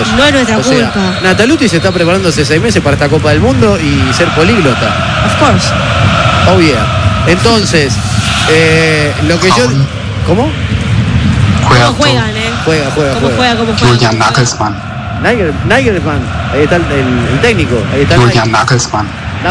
nosotros. No es nuestra culpa. Nataluti se está preparando hace 6 meses para esta Copa del Mundo y ser políglota. Of course. Oh yeah. Entonces, lo que yo... ¿Cómo? ¿Cómo juegan, Juega. ¿Cómo juega? Julian Nagelsmann. Nagelsmann, ahí está el técnico. Ahí está Julian Nagelsmann.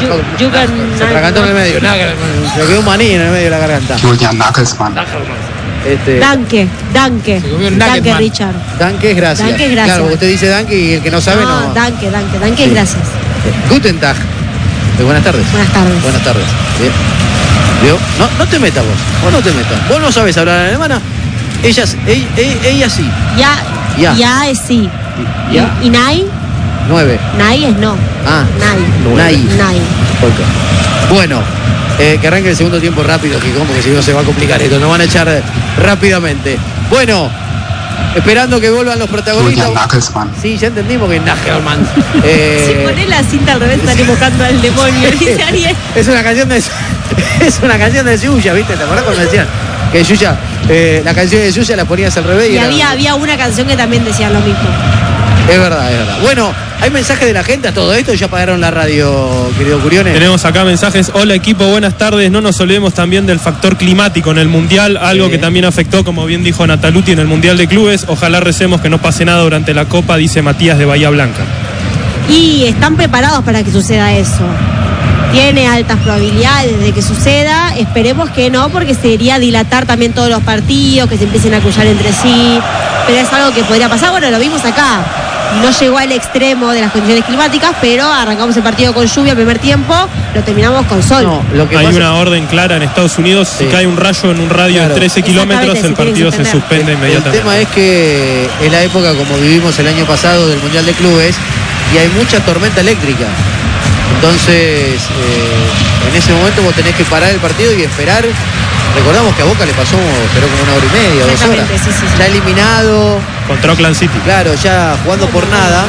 Se atragantó en el medio. Se quedó un maní en el medio de la garganta. Julian Nagelsmann. Danke, Richard. Danke es gracias. Danke es gracias. Claro, usted dice danke y el que no sabe no. Danke es gracias. Guten Tag. Buenas tardes. Buenas tardes. Bien. ¿Vio? No te metas vos no te metas. Vos no sabes hablar alemana. Ella sí. Ya es sí. ¿Y Nai? 9. Nai es no. Nai. Okay. Bueno, que arranque el segundo tiempo rápido, Gijón, porque si no se va a complicar esto. Nos van a echar rápidamente. Bueno, esperando que vuelvan los protagonistas. Julian Nagelsmann. Sí, ya entendimos que es Nagelsmann. Si pones la cinta al revés, estaré buscando al demonio, dice Ariel. Es una canción de Yuya, ¿viste? ¿Te acordás cuando decían que Yuya, la canción de Yuya la ponías al revés? Y había una canción que también decía lo mismo. Es verdad. Bueno, hay mensajes de la gente a todo esto. Ya apagaron la radio, querido Curiones. Tenemos acá mensajes. Hola equipo, buenas tardes. No nos olvidemos también del factor climático en el Mundial, algo que también afectó, como bien dijo Nataluti, en el Mundial de Clubes. Ojalá recemos que no pase nada durante la Copa, dice Matías de Bahía Blanca. Y están preparados para que suceda eso. Tiene altas probabilidades de que suceda. Esperemos que no, porque sería dilatar también todos los partidos, que se empiecen a cruzar entre sí. Pero es algo que podría pasar. Bueno, lo vimos acá. No llegó al extremo de las condiciones climáticas, pero arrancamos el partido con lluvia el primer tiempo, lo terminamos con sol. Hay una orden clara en Estados Unidos, si cae un rayo en un radio de 13 kilómetros, el partido se suspende inmediatamente. El tema es que es la época, como vivimos el año pasado, del Mundial de Clubes, y hay mucha tormenta eléctrica. Entonces, en ese momento vos tenés que parar el partido y esperar. Recordamos que a Boca le pasó, esperó como 1 hora y media, 2 horas. Sí. Ya eliminado. Contra Oakland City. Claro, ya jugando por nada.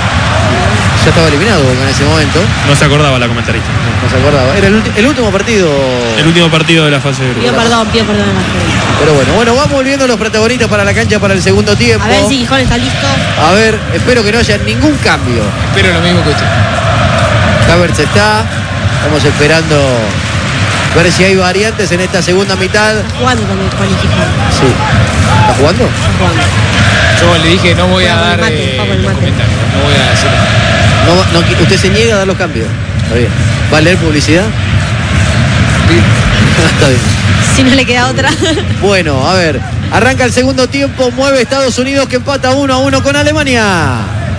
Ya estaba eliminado Boca en ese momento. No se acordaba la comentarista. No se acordaba. Era el último partido. El último partido de la fase de grupo. Pido perdón. Pero bueno, vamos volviendo los protagonistas para la cancha para el segundo tiempo. A ver si Gijón está listo. A ver, espero que no haya ningún cambio. Espero lo mismo que usted. Havertz está. Estamos esperando ver si hay variantes en esta segunda mitad. Está jugando también Juan y Gijón. Sí. ¿Está jugando? Está jugando. Yo le dije, no voy a dar comentarios. No voy a decir nada. Usted se niega a dar los cambios. Está bien. ¿Va a leer publicidad? Está bien. Si no le queda otra. Bueno, a ver. Arranca el segundo tiempo. Mueve Estados Unidos, que empata 1-1 con Alemania.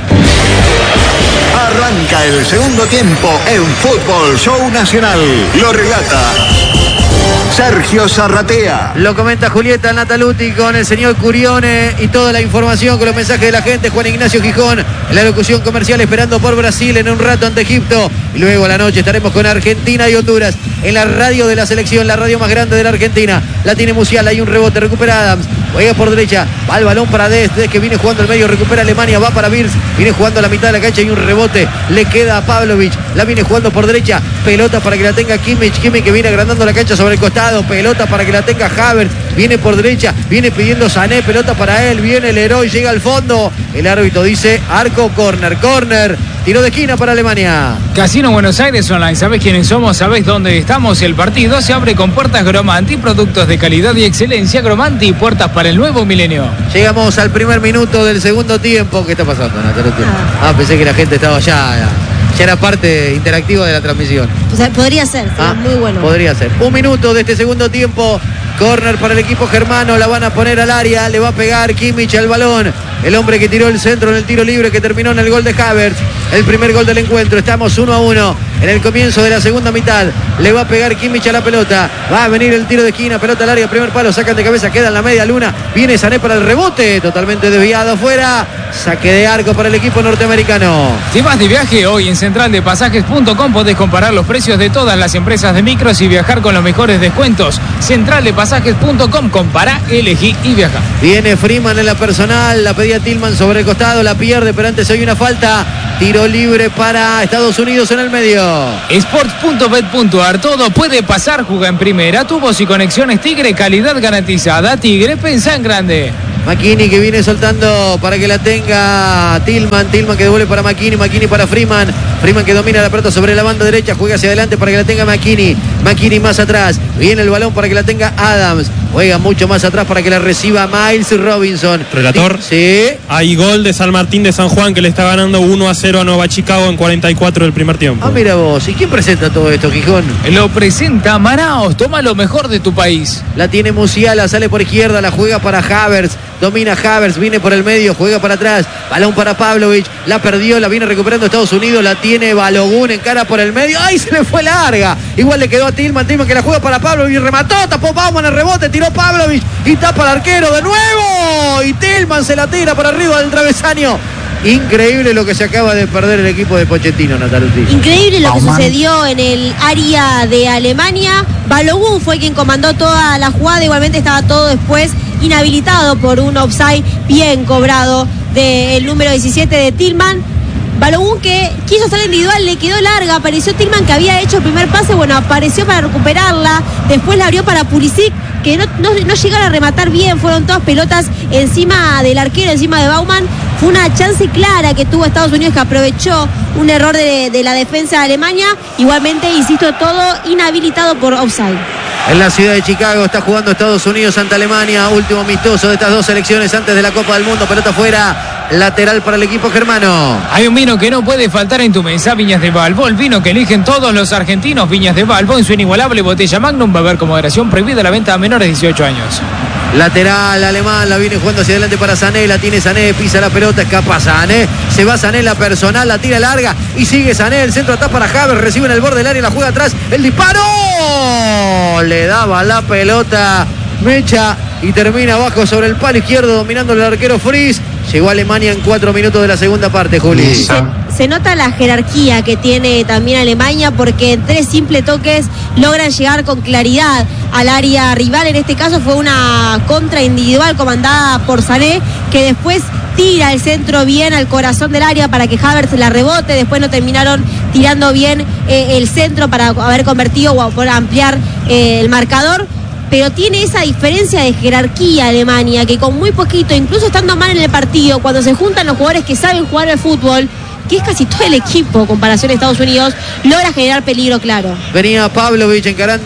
Arranca el segundo tiempo en Fútbol Show Nacional. Lo relata Sergio Zarratea. Lo comenta Julieta Nataluti con el señor Curione y toda la información con los mensajes de la gente. Juan Ignacio Gijón en la locución comercial, esperando por Brasil en un rato ante Egipto. Y luego a la noche estaremos con Argentina y Honduras en la radio de la selección, la radio más grande de la Argentina. La tiene Musial, hay un rebote, recupera Adams. Juega por derecha, va el balón para Dest, que viene jugando al medio, recupera Alemania, va para Birz, viene jugando a la mitad de la cancha y un rebote, le queda a Pavlovic, la viene jugando por derecha, pelota para que la tenga Kimmich que viene agrandando la cancha sobre el costado, pelota para que la tenga Havertz, viene por derecha, viene pidiendo Sané, pelota para él, viene el héroe, llega al fondo, el árbitro dice arco, corner, tiro de esquina para Alemania. Casino Buenos Aires Online, ¿sabés quiénes somos? ¿Sabés dónde estamos? El partido se abre con puertas Gromanti, productos de calidad y excelencia. Gromanti y puertas para el nuevo milenio. Llegamos al primer minuto del segundo tiempo. ¿Qué está pasando, Natalia? Pensé que la gente estaba ya era parte interactiva de la transmisión. O sea, podría ser, muy bueno. Podría ser. 1 minuto de este segundo tiempo. Corner para el equipo germano, la van a poner al área, le va a pegar Kimmich al balón. El hombre que tiró el centro en el tiro libre que terminó en el gol de Havertz. El primer gol del encuentro. Estamos 1-1 en el comienzo de la segunda mitad. Le va a pegar Kimmich a la pelota. Va a venir el tiro de esquina, pelota al área, primer palo, sacan de cabeza, queda en la media luna. Viene Sané para el rebote, totalmente desviado afuera. Saque de arco para el equipo norteamericano. Si vas de viaje hoy en centraldepasajes.com podés comparar los precios de todas las empresas de micros y viajar con los mejores descuentos. Centraldepasajes.com, compará, elegí y viaja. Viene Freeman en la personal, la pedía Tillman sobre el costado, la pierde, pero antes hay una falta. Tiro libre para Estados Unidos en el medio. Sports.bet.ar, todo puede pasar, juega en primera, tubos y conexiones Tigre, calidad garantizada. Tigre, pensá en grande. McKinney que viene soltando para que la tenga Tillman que devuelve para McKinney para Freeman que domina la pelota sobre la banda derecha, juega hacia adelante para que la tenga McKinney más atrás, viene el balón para que la tenga Adams, juega mucho más atrás para que la reciba Miles Robinson. Relator, sí. Hay gol de San Martín de San Juan que le está ganando 1-0 a Nueva Chicago en 44 del primer tiempo. Mira vos, ¿y quién presenta todo esto, Gijón? Lo presenta Manaos, toma lo mejor de tu país. La tiene Musiala, sale por izquierda, la juega para Havertz, domina Havertz, viene por el medio, juega para atrás, balón para Pavlovic, la perdió, la viene recuperando Estados Unidos, la tiene Balogun, encara por el medio, ¡ay, se le fue larga! Igual le quedó a Tillman que la juega para Pavlovic, remató, tapó Bauman el rebote, tiró Pavlovic y tapa al arquero de nuevo, y Tillman se la tira por arriba del travesaño. Increíble lo que se acaba de perder el equipo de Pochettino, Nataluti. Increíble lo que sucedió en el área de Alemania. Balogun fue quien comandó toda la jugada, igualmente estaba todo después inhabilitado por un offside bien cobrado del número 17 de Tillman. Balogun que quiso hacer individual, le quedó larga, apareció Tillman que había hecho el primer pase, bueno, apareció para recuperarla, después la abrió para Pulisic, que no llegaron a rematar bien, fueron todas pelotas encima del arquero, encima de Bauman. Fue una chance clara que tuvo Estados Unidos, que aprovechó un error de la defensa de Alemania. Igualmente, insisto, todo inhabilitado por offside. En la ciudad de Chicago está jugando Estados Unidos ante Alemania, último amistoso de estas dos selecciones antes de la Copa del Mundo. Pelota fuera, lateral para el equipo germano. Hay un vino que no puede faltar en tu mesa, Viñas de Balbo, el vino que eligen todos los argentinos. Viñas de Balbo en su inigualable botella Magnum, beber con moderación, prohibida la venta a menores de 18 años. Lateral alemán, la viene jugando hacia adelante para Sané, la tiene Sané, pisa la pelota, escapa Sané, se va Sané, la personal, la tira larga y sigue Sané, el centro atrás para Havertz, recibe en el borde del área, la juega atrás, el disparo, le daba la pelota Mecha y termina abajo sobre el palo izquierdo, dominando el arquero Fries. Llegó a Alemania en 4 minutos de la segunda parte, Juli. Se nota la jerarquía que tiene también Alemania, porque en 3 simples toques logran llegar con claridad al área rival. En este caso fue una contra individual comandada por Sané, que después tira el centro bien al corazón del área para que Havertz la rebote. Después no terminaron tirando bien el centro para haber convertido o por ampliar el marcador. Pero tiene esa diferencia de jerarquía Alemania, que con muy poquito, incluso estando mal en el partido, cuando se juntan los jugadores que saben jugar al fútbol, que es casi todo el equipo, comparación a Estados Unidos, logra generar peligro claro. Venía Pavlovic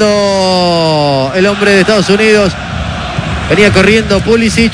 encarando el hombre de Estados Unidos. Venía corriendo Pulisic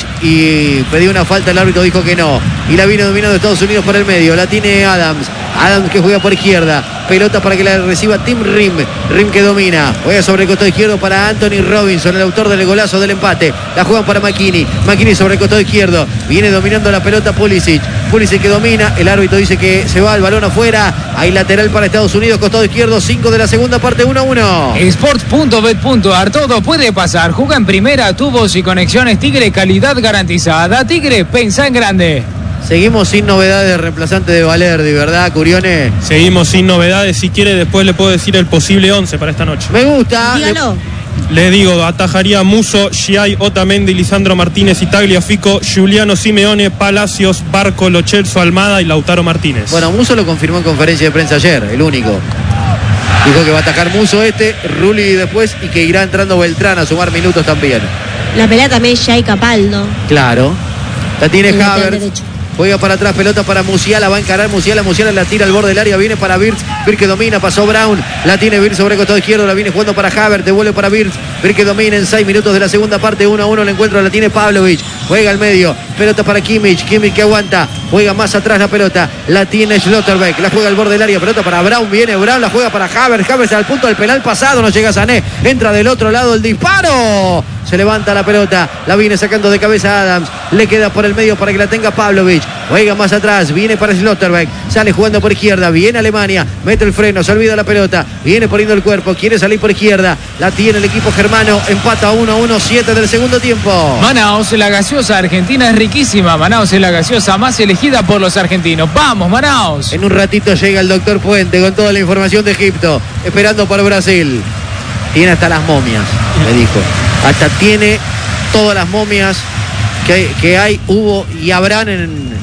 y pedía una falta, el árbitro dijo que no. Y la vino dominando Estados Unidos por el medio. La tiene Adams. Adams que juega por izquierda. Pelota para que la reciba Tim Rim. Rim que domina. Juega sobre el costado izquierdo para Anthony Robinson, el autor del golazo del empate. La juegan para McKinney. McKinney sobre el costado izquierdo. Viene dominando la pelota Pulisic. Pulisic que domina. El árbitro dice que se va el balón afuera. Hay lateral para Estados Unidos, costado izquierdo, 5 de la segunda parte, 1-1. Sports.bet.ar, todo puede pasar. Juega en primera, tubos y conexiones Tigre, calidad garantizada. Tigre, pensá en grande. Seguimos sin novedades, reemplazante de Valerdi, ¿verdad, Curione? Seguimos sin novedades. Si quiere, después le puedo decir el posible 11 para esta noche. Me gusta. Dígalo. Le digo, atajaría Muso, Giai, Otamendi, Lisandro Martínez, Tagliafico, Giuliano Simeone, Palacios, Barco, Lo Celso, Almada y Lautaro Martínez. Bueno, Muso lo confirmó en conferencia de prensa ayer, el único. Dijo que va a atajar Muso Rulli después y que irá entrando Beltrán a sumar minutos también. La pelea también ya hay Capaldo. Claro. La tiene El lateral Havertz. derecho. Juega para atrás, pelota para Musiala, va a encarar Musiala la tira al borde del área, viene para Wirtz, Wirtz que domina, pasó Brown, la tiene Wirtz sobre el costado izquierdo, la viene jugando para Havertz, devuelve para Wirtz que domina en 6 minutos de la segunda parte, 1-1 el encuentro, la tiene Pavlovic, juega al medio, pelota para Kimmich que aguanta, juega más atrás la pelota, la tiene Schlotterbeck, la juega al borde del área, pelota para Brown, viene Brown, la juega para Havertz al punto del penal pasado, no llega Sané, entra del otro lado el disparo, se levanta la pelota, la viene sacando de cabeza Adams, le queda por el medio para que la tenga Pavlovic, juega más atrás, viene para Schlotterbeck, sale jugando por izquierda, viene Alemania, mete el freno, se olvida la pelota, viene poniendo el cuerpo, quiere salir por izquierda, la tiene el equipo germano, empata 1-1, 7 del segundo tiempo. Manaos, la gaseosa argentina es riquísima. Manaos es la gaseosa más elegida por los argentinos. ¡Vamos, Manaos! En un ratito llega el doctor Puente con toda la información de Egipto, esperando para Brasil. Tiene hasta las momias, me dijo. Hasta tiene todas las momias que hay, hubo y habrán en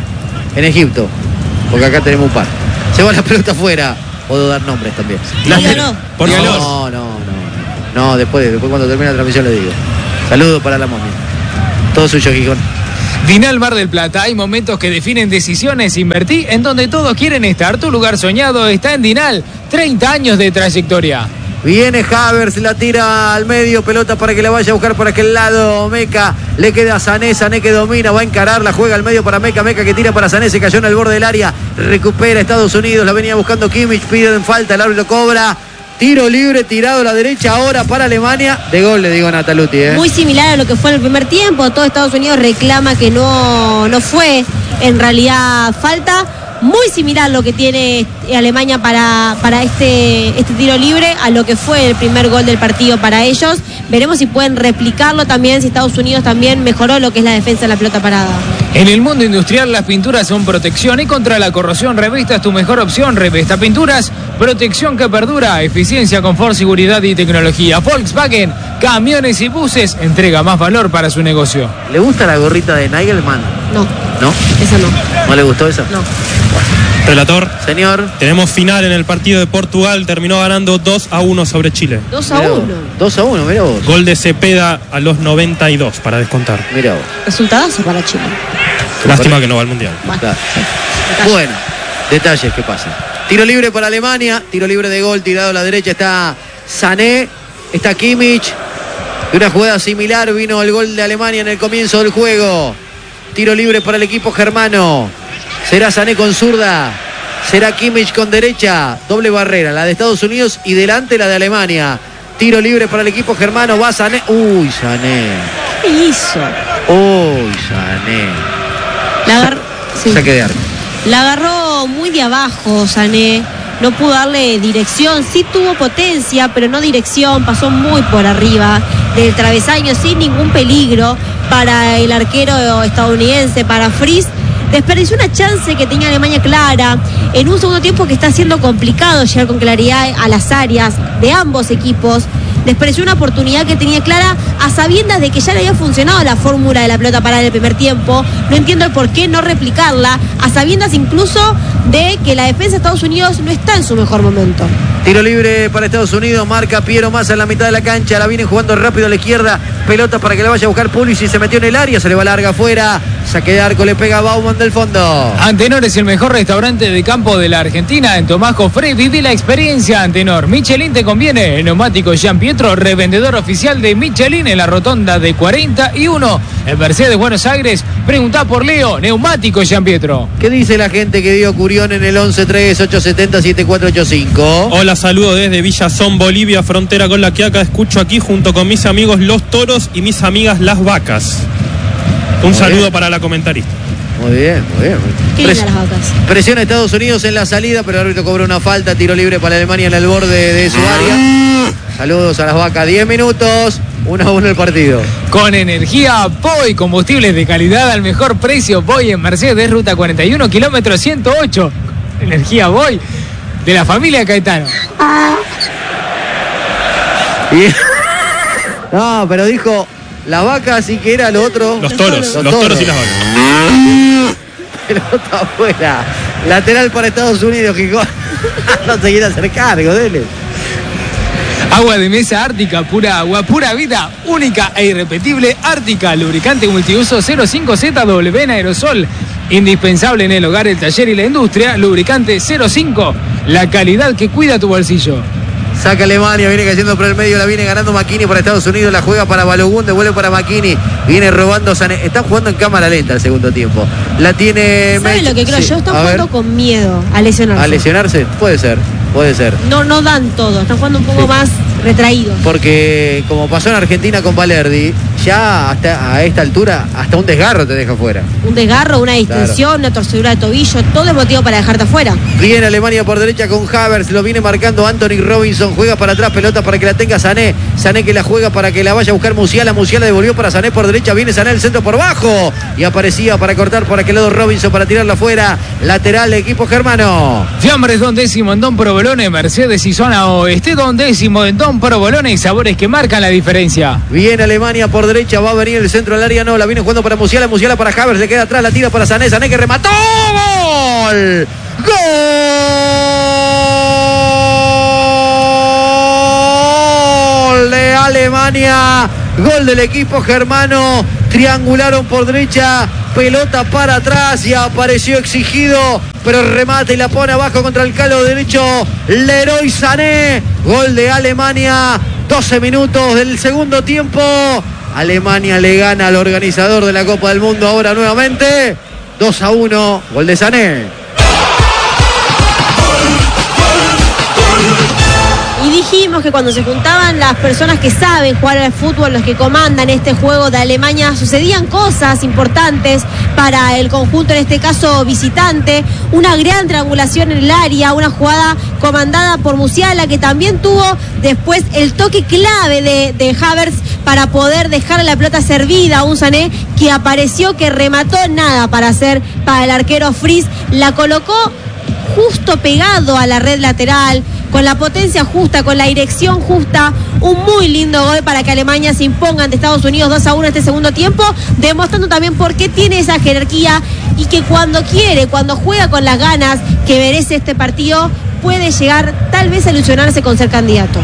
Egipto. Porque acá tenemos un par. Se va la pelota afuera. Puedo dar nombres también. Dígalo. Por favor. No, después cuando termine la transmisión le digo. Saludos para la momia. Todo suyo, Gijón. Vinal Mar del Plata, hay momentos que definen decisiones. Invertí en donde todos quieren estar. Tu lugar soñado está en Dinal. 30 años de trayectoria. Viene Havertz, la tira al medio, pelota para que la vaya a buscar por aquel lado. Meca, le queda a Sané, Sané que domina, va a encarar, la juega al medio para Meca, Meca que tira para Sané, se cayó en el borde del área, recupera Estados Unidos, la venía buscando Kimmich, piden falta, el árbitro cobra. Tiro libre, tirado a la derecha ahora para Alemania. De gol, le digo a Nataluti. Muy similar a lo que fue en el primer tiempo. Todo Estados Unidos reclama que no fue en realidad falta. Muy similar lo que tiene Alemania para este tiro libre a lo que fue el primer gol del partido para ellos. Veremos si pueden replicarlo también, si Estados Unidos también mejoró lo que es la defensa de la pelota parada. En el mundo industrial las pinturas son protección y contra la corrosión Revesta es tu mejor opción. Revesta Pinturas, protección que perdura, eficiencia, confort, seguridad y tecnología. Volkswagen, camiones y buses, entrega más valor para su negocio. ¿Le gusta la gorrita de Nagelman? No. ¿No? Esa no. ¿No le gustó esa? No. Relator, Señor. tenemos final en el partido de Portugal. Terminó ganando 2-1 sobre Chile. 2-1. 2-1, mira vos. Gol de Cepeda a los 92 para descontar. Mira vos. Resultadazo para Chile. Lástima que no va al Mundial. Claro. Bueno, detalles que pasan. Tiro libre para Alemania, tiro libre de gol, tirado a la derecha está Sané, está Kimmich. De una jugada similar vino el gol de Alemania en el comienzo del juego. Tiro libre para el equipo germano. Será Sané con zurda, será Kimmich con derecha. Doble barrera, la de Estados Unidos y delante la de Alemania. Tiro libre para el equipo germano, va Sané. Uy, Sané. ¿Qué hizo? Uy, Sané. Saque de arco. La agarró muy de abajo Sané, no pudo darle dirección, sí tuvo potencia, pero no dirección, pasó muy por arriba del travesaño sin ningún peligro para el arquero estadounidense, para Fries. Desperdició una chance que tenía Alemania clara en un segundo tiempo que está siendo complicado llegar con claridad a las áreas de ambos equipos. Desperdició una oportunidad que tenía clara a sabiendas de que ya le había funcionado la fórmula de la pelota parada en el primer tiempo. No entiendo el por qué no replicarla, a sabiendas incluso de que la defensa de Estados Unidos no está en su mejor momento. Tiro libre para Estados Unidos, marca Piero Massa en la mitad de la cancha, la viene jugando rápido a la izquierda, pelota para que la vaya a buscar Pulisic, se metió en el área, se le va larga afuera, saque de arco, le pega a Bauman del fondo. Antenor es el mejor restaurante de campo de la Argentina. En Tomás Jofré viví la experiencia Antenor. Michelin te conviene. El neumático Jean Pietro, revendedor oficial de Michelin en la rotonda de 41. En Mercedes, Buenos Aires, preguntá por Leo, neumático Jean Pietro. ¿Qué dice la gente que dio Curión en el 11-3-870-7485? Hola, saludo desde Villazón, Bolivia, frontera con La Quiaca. Escucho aquí junto con mis amigos Los Toros y mis amigas Las Vacas. Un saludo para la comentarista. Muy bien, muy bien. Qué lindas las vacas. Presiona Estados Unidos en la salida, pero el árbitro cobró una falta, tiro libre para Alemania en el borde de su área. Saludos a las vacas, 10 minutos, 1-1 el partido. Con energía Poi, combustibles de calidad al mejor precio. Poi en Mercedes, ruta 41, kilómetro 108. Energía Poi de la familia Caetano. No, pero dijo las vacas y que era lo otro. Los toros y las vacas. Pelota afuera. Lateral para Estados Unidos, Gijón. No se quiere hacer cargo, dele. Agua de mesa Ártica, pura agua, pura vida, única e irrepetible. Ártica, lubricante multiuso 05ZW en aerosol. Indispensable en el hogar, el taller y la industria. Lubricante 05, la calidad que cuida tu bolsillo. Saca Alemania, viene cayendo por el medio, la viene ganando Makini para Estados Unidos, la juega para Balogun, devuelve para Makini, viene robando Sané. Está jugando en cámara lenta el segundo tiempo. La tiene... ¿Saben lo que creo? Sí. Yo están jugando con miedo a lesionarse. ¿A lesionarse? Puede ser. No dan todo, están jugando un poco más retraídos. Porque como pasó en Argentina con Valerdi, ya hasta a esta altura, hasta un desgarro te deja fuera. Un desgarro, una distensión, una torcedura de tobillo, todo es motivo para dejarte afuera. Viene Alemania por derecha con Havertz, lo viene marcando Anthony Robinson, juega para atrás, pelota para que la tenga Sané. Sané que la juega para que la vaya a buscar Musiala. Musiala devolvió para Sané por derecha, viene Sané el centro por bajo y aparecía para cortar por aquel lado Robinson para tirarla afuera. Lateral de equipo germano. Fiambres Don Décimo en Don Provolone, Mercedes y zona oeste. Don Décimo en Don Provolone y sabores que marcan la diferencia. Viene Alemania por derecha, va a venir el centro del área, no, la viene jugando para Musiala, Musiala para Havertz, le queda atrás, la tira para Sané, Sané que remató. ¡Gol! ¡Gol de Alemania! Gol del equipo germano. triangularon por derecha, pelota para atrás y apareció Exigido, pero remate y la pone abajo contra el calo derecho Leroy Sané. Gol de Alemania, 12 minutos del segundo tiempo. Alemania le gana al organizador de la Copa del Mundo ahora nuevamente, 2-1, gol de Sané. Y dijimos que cuando se juntaban las personas que saben jugar al fútbol, los que comandan este juego de Alemania, sucedían cosas importantes para el conjunto, en este caso visitante. Una gran triangulación en el área, una jugada comandada por Musiala, que también tuvo después el toque clave de Havertz para poder dejar la pelota servida a un Sané que apareció, que remató nada para el arquero Fries. La colocó justo pegado a la red lateral, con la potencia justa, con la dirección justa. Un muy lindo gol para que Alemania se imponga ante Estados Unidos 2-1 este segundo tiempo, demostrando también por qué tiene esa jerarquía y que cuando quiere, cuando juega con las ganas que merece este partido, puede llegar tal vez a ilusionarse con ser candidato.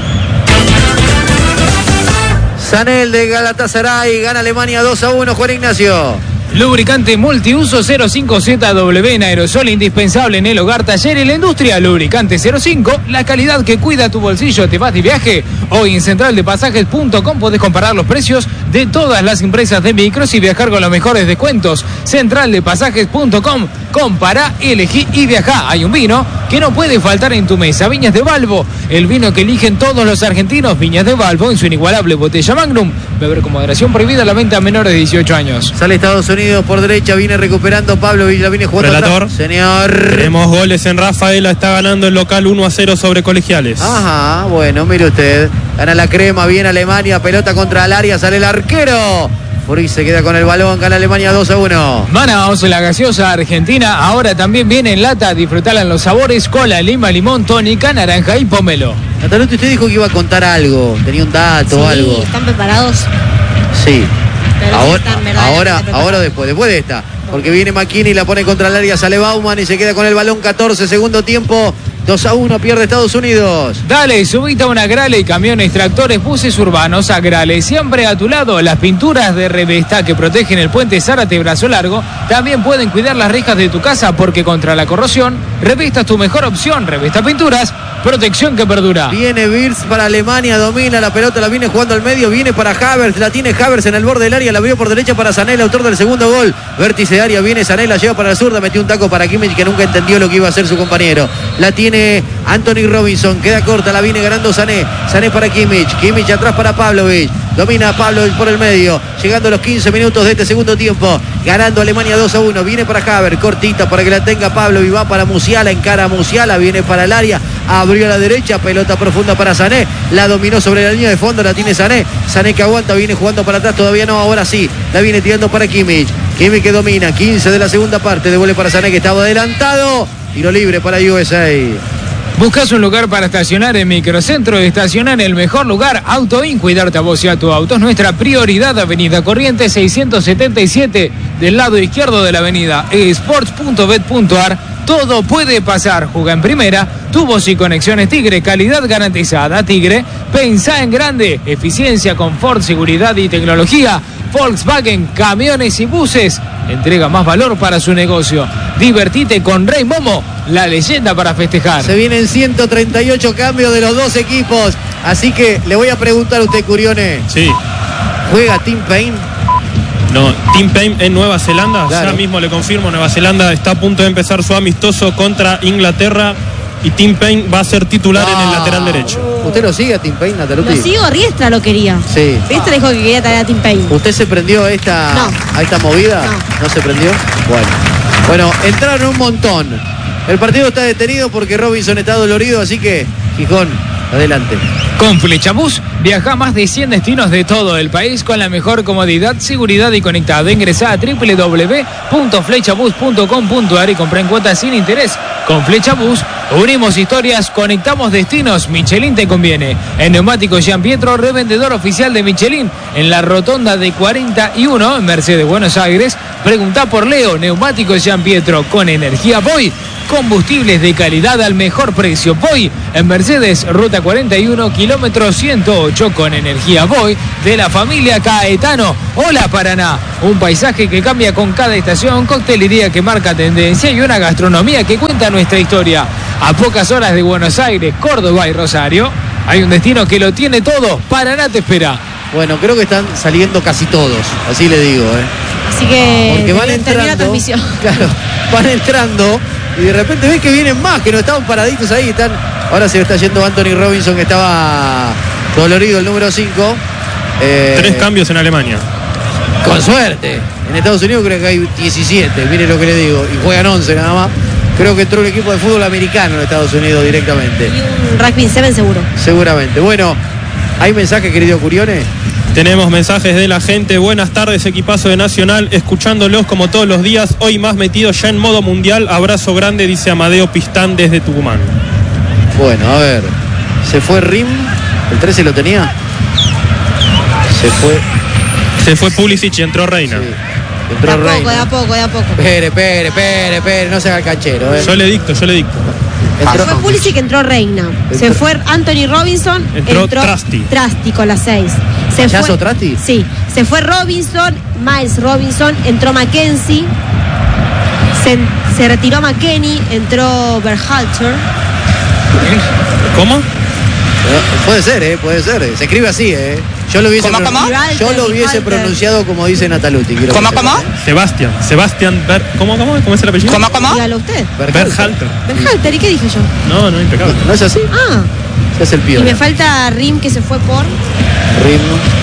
Sané, el de Galatasaray, gana Alemania 2-1, Juan Ignacio. Lubricante multiuso 05ZW en aerosol, indispensable en el hogar, taller y la industria. Lubricante 05, la calidad que cuida tu bolsillo. ¿Te vas de viaje? Hoy en centraldepasajes.com podés comparar los precios de todas las empresas de micros y viajar con los mejores descuentos. Centraldepasajes.com, compará, elegí y viajá. Hay un vino que no puede faltar en tu mesa, Viñas de Valvo, el vino que eligen todos los argentinos. Viñas de Valvo en su inigualable botella Magnum. Beber con moderación, prohibida la venta a menores de 18 años. Sale Estados Unidos por derecha, viene recuperando Pavlovich, la viene jugando Relator. atrás. Señor. Tenemos goles en Rafaela, está ganando el local 1-0 sobre Colegiales. Ajá, bueno, mire usted. Gana la crema, viene Alemania, pelota contra el área, sale el arquero. Furi se queda con el balón, gana Alemania 2-1. Manaos, la gaseosa argentina, ahora también viene en lata. Disfrutala en los sabores: cola, lima, limón, tónica, naranja y pomelo. Nataluti, usted dijo que iba a contar algo, tenía un dato o algo. ¿Están preparados? Sí. Pero Ahora después de esta. Porque viene McKinney, la pone contra el área, sale Bauman y se queda con el balón. 14, segundo tiempo. 2-1, pierde Estados Unidos. Dale, subite a una Grale, camiones, tractores, buses urbanos. A Grale, siempre a tu lado. Las pinturas de Revesta que protegen el puente Zárate Brazo Largo también pueden cuidar las rejas de tu casa, porque contra la corrosión, Revesta es tu mejor opción. Revesta Pinturas, protección que perdura. Viene Wirtz para Alemania, domina la pelota, la viene jugando al medio, viene para Havertz, la tiene Havertz en el borde del área, la abrió por derecha para Sané, el autor del segundo gol. Vértice de área, viene Sané, la lleva para la zurda, metió un taco para Kimmich, que nunca entendió lo que iba a hacer su compañero. La tiene Anthony Robinson, queda corta, la viene ganando Sané. Sané para Kimmich, Kimmich atrás para Pavlovich. Domina Pavlovich por el medio, llegando a los 15 minutos de este segundo tiempo, ganando Alemania 2-1, viene para Havertz, cortita para que la tenga Pavlovich, va para Musiala, encara a Musiala, viene para el área, abrió a la derecha, pelota profunda para Sané, la dominó sobre la línea de fondo, la tiene Sané, Sané que aguanta, viene jugando para atrás, todavía no, ahora sí, la viene tirando para Kimmich, Kimmich que domina, 15 de la segunda parte, devuelve para Sané que estaba adelantado, tiro libre para USA. ¿Buscas un lugar para estacionar en Microcentro? Estacionar en el mejor lugar, AutoIn. Cuidarte a vos y a tu auto es nuestra prioridad. Avenida Corrientes 677, del lado izquierdo de la avenida. Sports.bet.ar. Todo puede pasar. Juega en primera. Tubos y conexiones Tigre. Calidad garantizada. Tigre, pensá en grande. Eficiencia, confort, seguridad y tecnología. Volkswagen, camiones y buses. Entrega más valor para su negocio. Divertite con Rey Momo, la leyenda para festejar. Se vienen 138 cambios de los dos equipos. Así que le voy a preguntar a usted, Curione. Sí. ¿Juega Tim Payne? No, Tim Payne en Nueva Zelanda. Claro. Ya mismo le confirmo, Nueva Zelanda está a punto de empezar su amistoso contra Inglaterra. Y Tim Payne va a ser titular en el lateral derecho. ¿Usted lo sigue a Tim Payne, Nataluti? Lo sigo, Riestra lo quería. Sí. Riestra dijo que quería traer a Tim Payne. ¿Usted se prendió a esta movida? ¿No se prendió? Bueno, entraron un montón. El partido está detenido porque Robinson está dolorido, así que Gijón, adelante. Con Flechabús, viaja a más de 100 destinos de todo el país con la mejor comodidad, seguridad y conectado. Ingresá a www.flechabus.com.ar y comprá en cuotas sin interés. Con Flechabús, unimos historias, conectamos destinos. Michelin te conviene. En Neumáticos Jean Pietro, revendedor oficial de Michelin, en la rotonda de 41, en Mercedes, Buenos Aires. Preguntá por Leo. Neumáticos Jean Pietro, con energía voy. combustibles de calidad al mejor precio. Voy en Mercedes, ruta 41, kilómetro 108, con energía Voy de la familia Caetano. Hola Paraná, un paisaje que cambia con cada estación, coctelería que marca tendencia y una gastronomía que cuenta nuestra historia. A pocas horas de Buenos Aires, Córdoba y Rosario, hay un destino que lo tiene todo. Paraná te espera. Bueno, creo que están saliendo casi todos, así le digo, Así que porque van termina la entrando, transmisión. claro, van entrando y de repente ves que vienen más, que no estaban paraditos ahí, están. Ahora se está yendo Anthony Robinson, que estaba dolorido, el número 5. 3 cambios en Alemania. Con suerte. En Estados Unidos creo que hay 17, mire lo que le digo, y juegan 11 nada más. Creo que entró un equipo de fútbol americano en Estados Unidos directamente. Y un rugby 7 seguro. Seguramente. Bueno, ¿hay mensaje, querido Curione? Tenemos mensajes de la gente. Buenas tardes, equipazo de Nacional, escuchándolos como todos los días, hoy más metidos ya en modo mundial. Abrazo grande, dice Amadeo Pistán desde Tucumán. Bueno, a ver, se fue Rim, el 13 lo tenía. Se fue Pulisic y entró Reina. Sí, entró Reina. De a poco. Espere, no se haga el canchero. Yo le dicto. Se fue Pulisic, entró Reina. Se fue Anthony Robinson, entró Trasti con las 6. ¿Ya sos Trasti? Sí. Se fue Robinson, Miles Robinson, entró Mackenzie. Se retiró McKennie, entró Berhalter. ¿Cómo? Puede ser. Se escribe así, Yo lo hubiese pronunciado como dice Nataluti. ¿Cómo? Sebastián ¿Cómo es el apellido? ¿Cómo? Dígalo usted. Berhalter. ¿Y qué dije yo? No, impecable. ¿No es así? Ah. Se hace el Y piola. me falta Rim, que se fue por... Rim.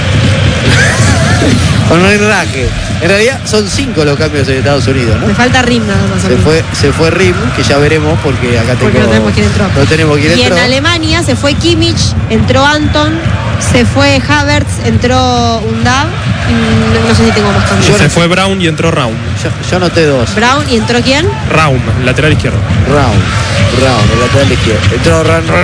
Con un raje. En realidad son 5 los cambios en Estados Unidos, ¿no? Me falta Rim nada más. Se fue Rim, que ya veremos porque acá Porque no tenemos quién entró. No tenemos quién Y entró. en Alemania se fue Kimmich, entró Anton, se fue Havertz, entró Undav, y no sé si tengo más cambios. Se fue Brown y entró Raum. Yo noté 2. Brown, ¿y entró quién? Raum, lateral izquierdo. Raum, el lateral izquierdo. Entró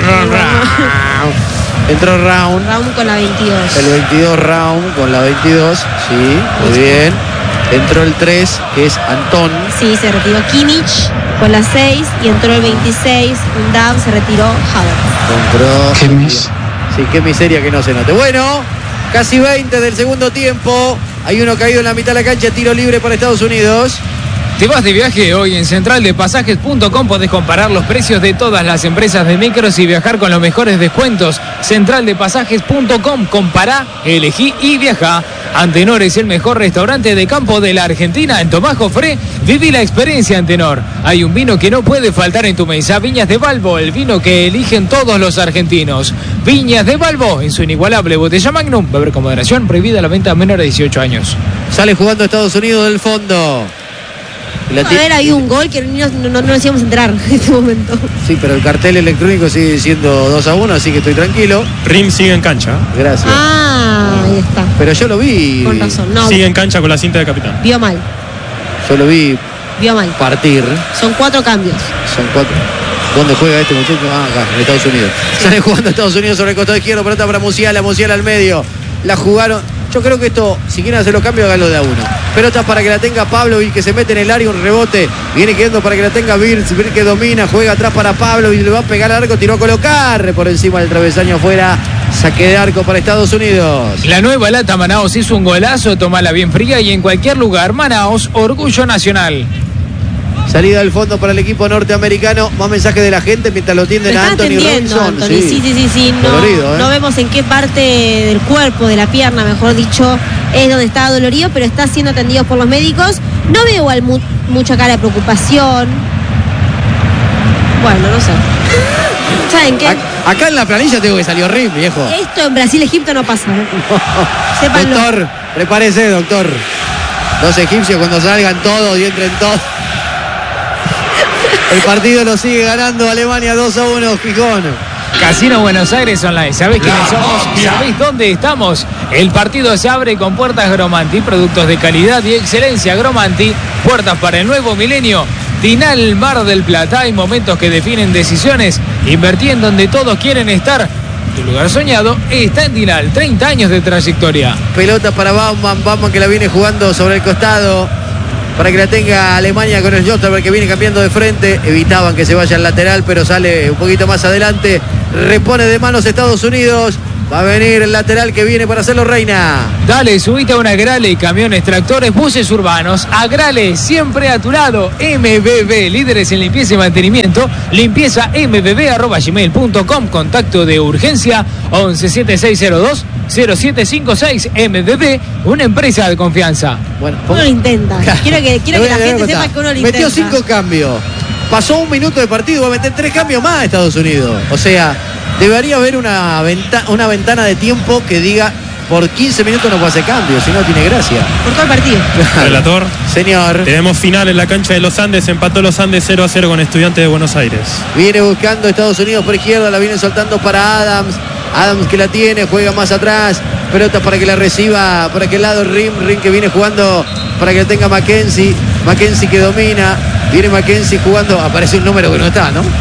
Entró Raum. Raum con la 22. El 22 Raum con la 22. Sí, muy bien. Entró el 3, que es Antón. Sí, se retiró Kimmich con la 6 y entró el 26. Undav, se retiró Havertz. Kimmich. Sí, qué miseria que no se note. Bueno, casi 20 del segundo tiempo. Hay uno caído en la mitad de la cancha, tiro libre para Estados Unidos. ¿Te vas de viaje? Hoy en centraldepasajes.com podés comparar los precios de todas las empresas de micros y viajar con los mejores descuentos. Centraldepasajes.com, compará, elegí y viajá. Antenor es el mejor restaurante de campo de la Argentina. En Tomás Jofré, viví la experiencia Antenor. Hay un vino que no puede faltar en tu mesa. Viñas de Balbo, el vino que eligen todos los argentinos. Viñas de Balbo, en su inigualable botella Magnum. Beber con moderación, prohibida la venta a menores de 18 años. Sale jugando Estados Unidos del fondo. A ver, hay un gol que no nos íbamos a enterar en este momento. Sí, pero el cartel electrónico sigue siendo 2-1, así que estoy tranquilo. Rim sigue en cancha. Gracias. Ahí está. Pero yo lo vi. Con razón. No, Sigue en cancha con la cinta de capitán. vio mal. Yo lo vi partir. Son 4 cambios. Son 4. ¿Dónde juega este muchacho? Acá, en Estados Unidos. Sí. Sale jugando Estados Unidos sobre el costado izquierdo, pelota para Musiala al medio. La jugaron. Yo creo que esto, si quieren hacer los cambios, háganlo de a uno. Pelotas para que la tenga Pavlovic, que se mete en el área, un rebote. Viene quedando para que la tenga Virz que domina, juega atrás para Pavlovic, le va a pegar al arco, tiró a colocar por encima del travesaño afuera. Saque de arco para Estados Unidos. La nueva lata Manaos hizo un golazo, tomala bien fría y en cualquier lugar. Manaos, orgullo nacional. Salida del fondo para el equipo norteamericano. Más mensaje de la gente mientras lo tienden a Anthony Robinson. Sí. Dolorido, no vemos en qué parte del cuerpo, de la pierna, mejor dicho, es donde está dolorido, pero está siendo atendido por los médicos. No veo igual mucha cara de preocupación. Bueno, no sé. ¿Saben qué? Acá en la planilla tengo que salir horrible, viejo. Esto en Brasil, Egipto no pasa. Sépanlo. Doctor, prepárese, doctor. Los egipcios cuando salgan todos y entren todos. El partido lo sigue ganando Alemania 2-1, Gijón. Casino Buenos Aires Online. ¿Sabés quiénes somos? ¿Sabés dónde estamos? El partido se abre con puertas Gromanti, productos de calidad y excelencia. Gromanti, puertas para el nuevo milenio. Dinal Mar del Plata. Hay momentos que definen decisiones. Invertí en donde todos quieren estar. Tu lugar soñado está en Dinal. 30 años de trayectoria. Pelota para Bauman que la viene jugando sobre el costado. para que la tenga Alemania con el Josterberg, que viene cambiando de frente. Evitaban que se vaya al lateral, pero sale un poquito más adelante. Repone de manos Estados Unidos. Va a venir el lateral que viene para hacerlo Reina. Dale, subite a un Agrale, camiones, tractores, buses urbanos. Agrale, siempre a tu lado. MBB, líderes en limpieza y mantenimiento. Limpieza mbb@gmail.com. Contacto de urgencia 117602-0756. MBB, una empresa de confianza. Bueno, Uno lo intenta. Quiero que la gente sepa que uno lo intenta. Metió 5 cambios. Pasó un minuto de partido, va a meter 3 cambios más a Estados Unidos. O sea, debería haber una ventana de tiempo que diga por 15 minutos no puede hacer cambios, si no tiene gracia. Por todo el partido. Relator. Señor. Tenemos final en la cancha de los Andes. Empató los Andes 0-0 con Estudiantes de Buenos Aires. Viene buscando Estados Unidos por izquierda, la viene soltando para Adams. Adams que la tiene, juega más atrás. Pelota para que la reciba por aquel lado Rim que viene jugando para que la tenga Mackenzie. Mackenzie que domina. Viene Mackenzie jugando. Aparece un número que no está, ¿no?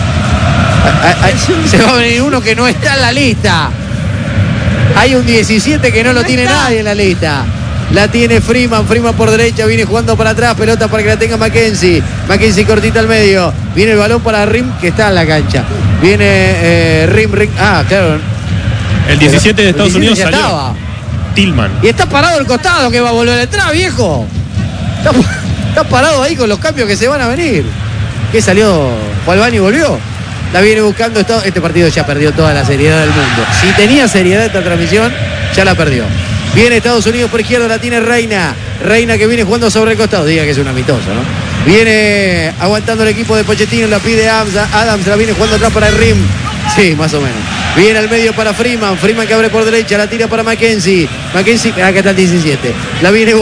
Se va a venir uno que no está en la lista. Hay un 17 que no lo tiene nadie en la lista. La tiene Freeman por derecha, viene jugando para atrás, pelota para que la tenga Mackenzie. Mackenzie cortita al medio. Viene el balón para Rim que está en la cancha. Viene Rim. Ah, claro. El 17 de Estados Unidos ya salió. Estaba. Tillman. Y está parado el costado que va a volver atrás, viejo. Está parado ahí con los cambios que se van a venir. ¿Qué salió? ¿Fue al baño y volvió? La viene buscando. Este partido ya perdió toda la seriedad del mundo. Si tenía seriedad esta transmisión, ya la perdió. Viene Estados Unidos por izquierda, la tiene Reina. Reina que viene jugando sobre el costado. Diga que es un amistoso, ¿no? Viene aguantando el equipo de Pochettino, la pide Adams, la viene jugando atrás para el Rim. Sí, más o menos. Viene al medio para Freeman. Freeman que abre por derecha, la tira para Mackenzie. Mackenzie, acá está el 17. La viene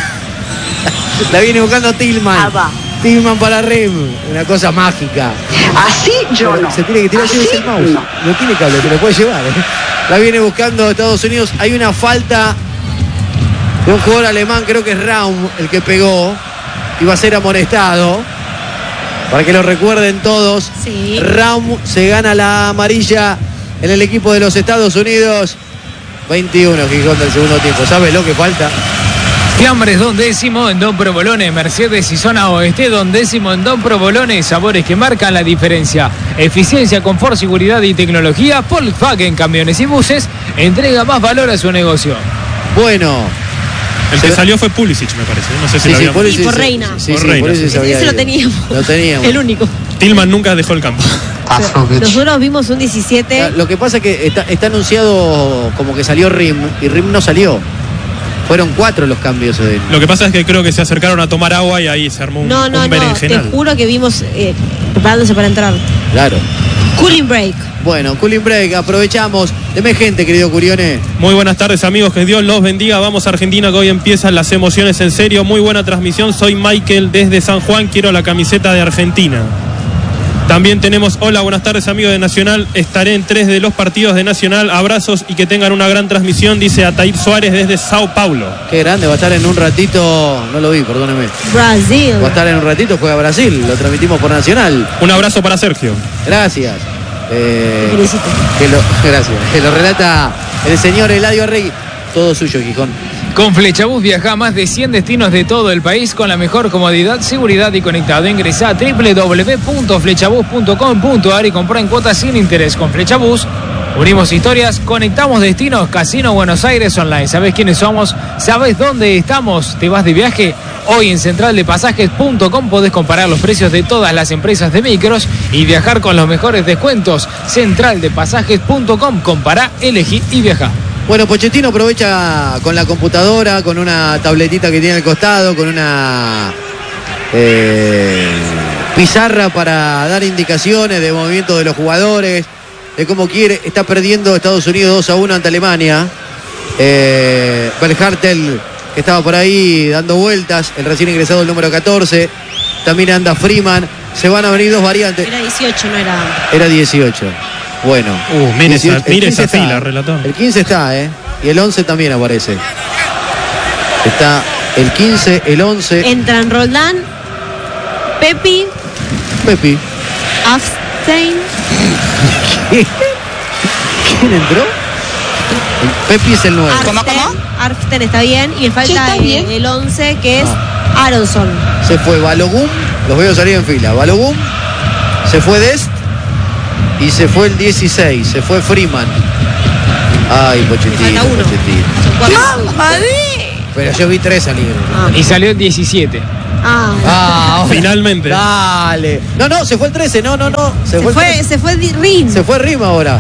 buscando Tillman. Tillman para Rim. Una cosa mágica. Así yo no. Se tiene que tirar así el mouse. No tiene cable, te lo puede llevar. La viene buscando Estados Unidos. Hay una falta de un jugador alemán, creo que es Raum, el que pegó. Iba a ser amonestado. Para que lo recuerden todos. Sí. Raum se gana la amarilla en el equipo de los Estados Unidos. 21 Gijón del segundo tiempo. ¿Sabes lo que falta? Fiambres Don Décimo en Don Provolone, Mercedes y Zona Oeste. Don Décimo en Don Provolone, sabores que marcan la diferencia. Eficiencia, confort, seguridad y tecnología. Volkswagen Camiones y Buses entrega más valor a su negocio. Bueno. El que salió fue Pulisic, me parece. No sé si Sí, lo sí, habíamos... Pulisic, Y por Reina. Sí, Por sí, Reina, Pulisic sí. se había Ese lo ido. teníamos. Lo teníamos. El único. Tillman nunca dejó el campo. Paslovic. Nosotros vimos un 17. Lo que pasa es que está anunciado como que salió Rim y Rim no salió. Fueron 4 los cambios de él. Lo que pasa es que creo que se acercaron a tomar agua y ahí se armó un No. Te berenjenal. juro que vimos preparándose para entrar. Claro. Cooling break. Bueno, cooling break, aprovechamos. Deme gente, querido Curione. Muy buenas tardes, amigos, que Dios los bendiga. Vamos a Argentina, que hoy empiezan las emociones en serio. Muy buena transmisión, soy Michael desde San Juan, quiero la camiseta de Argentina. También tenemos, hola, buenas tardes, amigos de Nacional, estaré en 3 de los partidos de Nacional, abrazos y que tengan una gran transmisión, dice Atair Suárez desde Sao Paulo. Qué grande, va a estar en un ratito, no lo vi, perdóneme. Brasil. Va a estar en un ratito, juega Brasil, lo transmitimos por Nacional. Un abrazo para Sergio. Gracias. Felicito. Gracias. Que lo relata el señor Eladio Arregui. Todo suyo, Gijón. Con Flechabús viaja a más de 100 destinos de todo el país con la mejor comodidad, seguridad y conectado. Ingresa a www.flechabús.com.ar y compra en cuotas sin interés. Con Flechabús unimos historias, conectamos destinos. Casino Buenos Aires Online. ¿Sabés quiénes somos? ¿Sabés dónde estamos? ¿Te vas de viaje? Hoy en centraldepasajes.com podés comparar los precios de todas las empresas de micros y viajar con los mejores descuentos. Centraldepasajes.com. Compará, elegí y viajá. Bueno, Pochettino aprovecha con la computadora, con una tabletita que tiene al costado, con una pizarra para dar indicaciones de movimiento de los jugadores, de cómo quiere. Está perdiendo Estados Unidos 2-1 ante Alemania. Belhartel, que estaba por ahí dando vueltas, el recién ingresado el número 14. También anda Freeman. Se van a venir 2 variantes. Era 18, no era. Era 18. Bueno. Mire 18, mire esa 15 fila, está, relator. El 15 está, y el 11 también aparece. Está el 15, el 11. Entran Roldán, Pepi, Pepi. Afstein, ¿Quién entró? Pepi es el 9. Arften, Arften está bien. Y falta ¿está bien? el 11, que es Aronson. Se fue Balogun, los veo salir en fila. Balogun, se fue Dest y se fue el 16, se fue Freeman. Ay, Pochettino, Falta uno. Pochettino. Son 4. Pero yo vi 3 salir. Y salió el 17. Finalmente. Dale. No, se fue el 13, no. Se fue Rin. Se fue Rim ahora.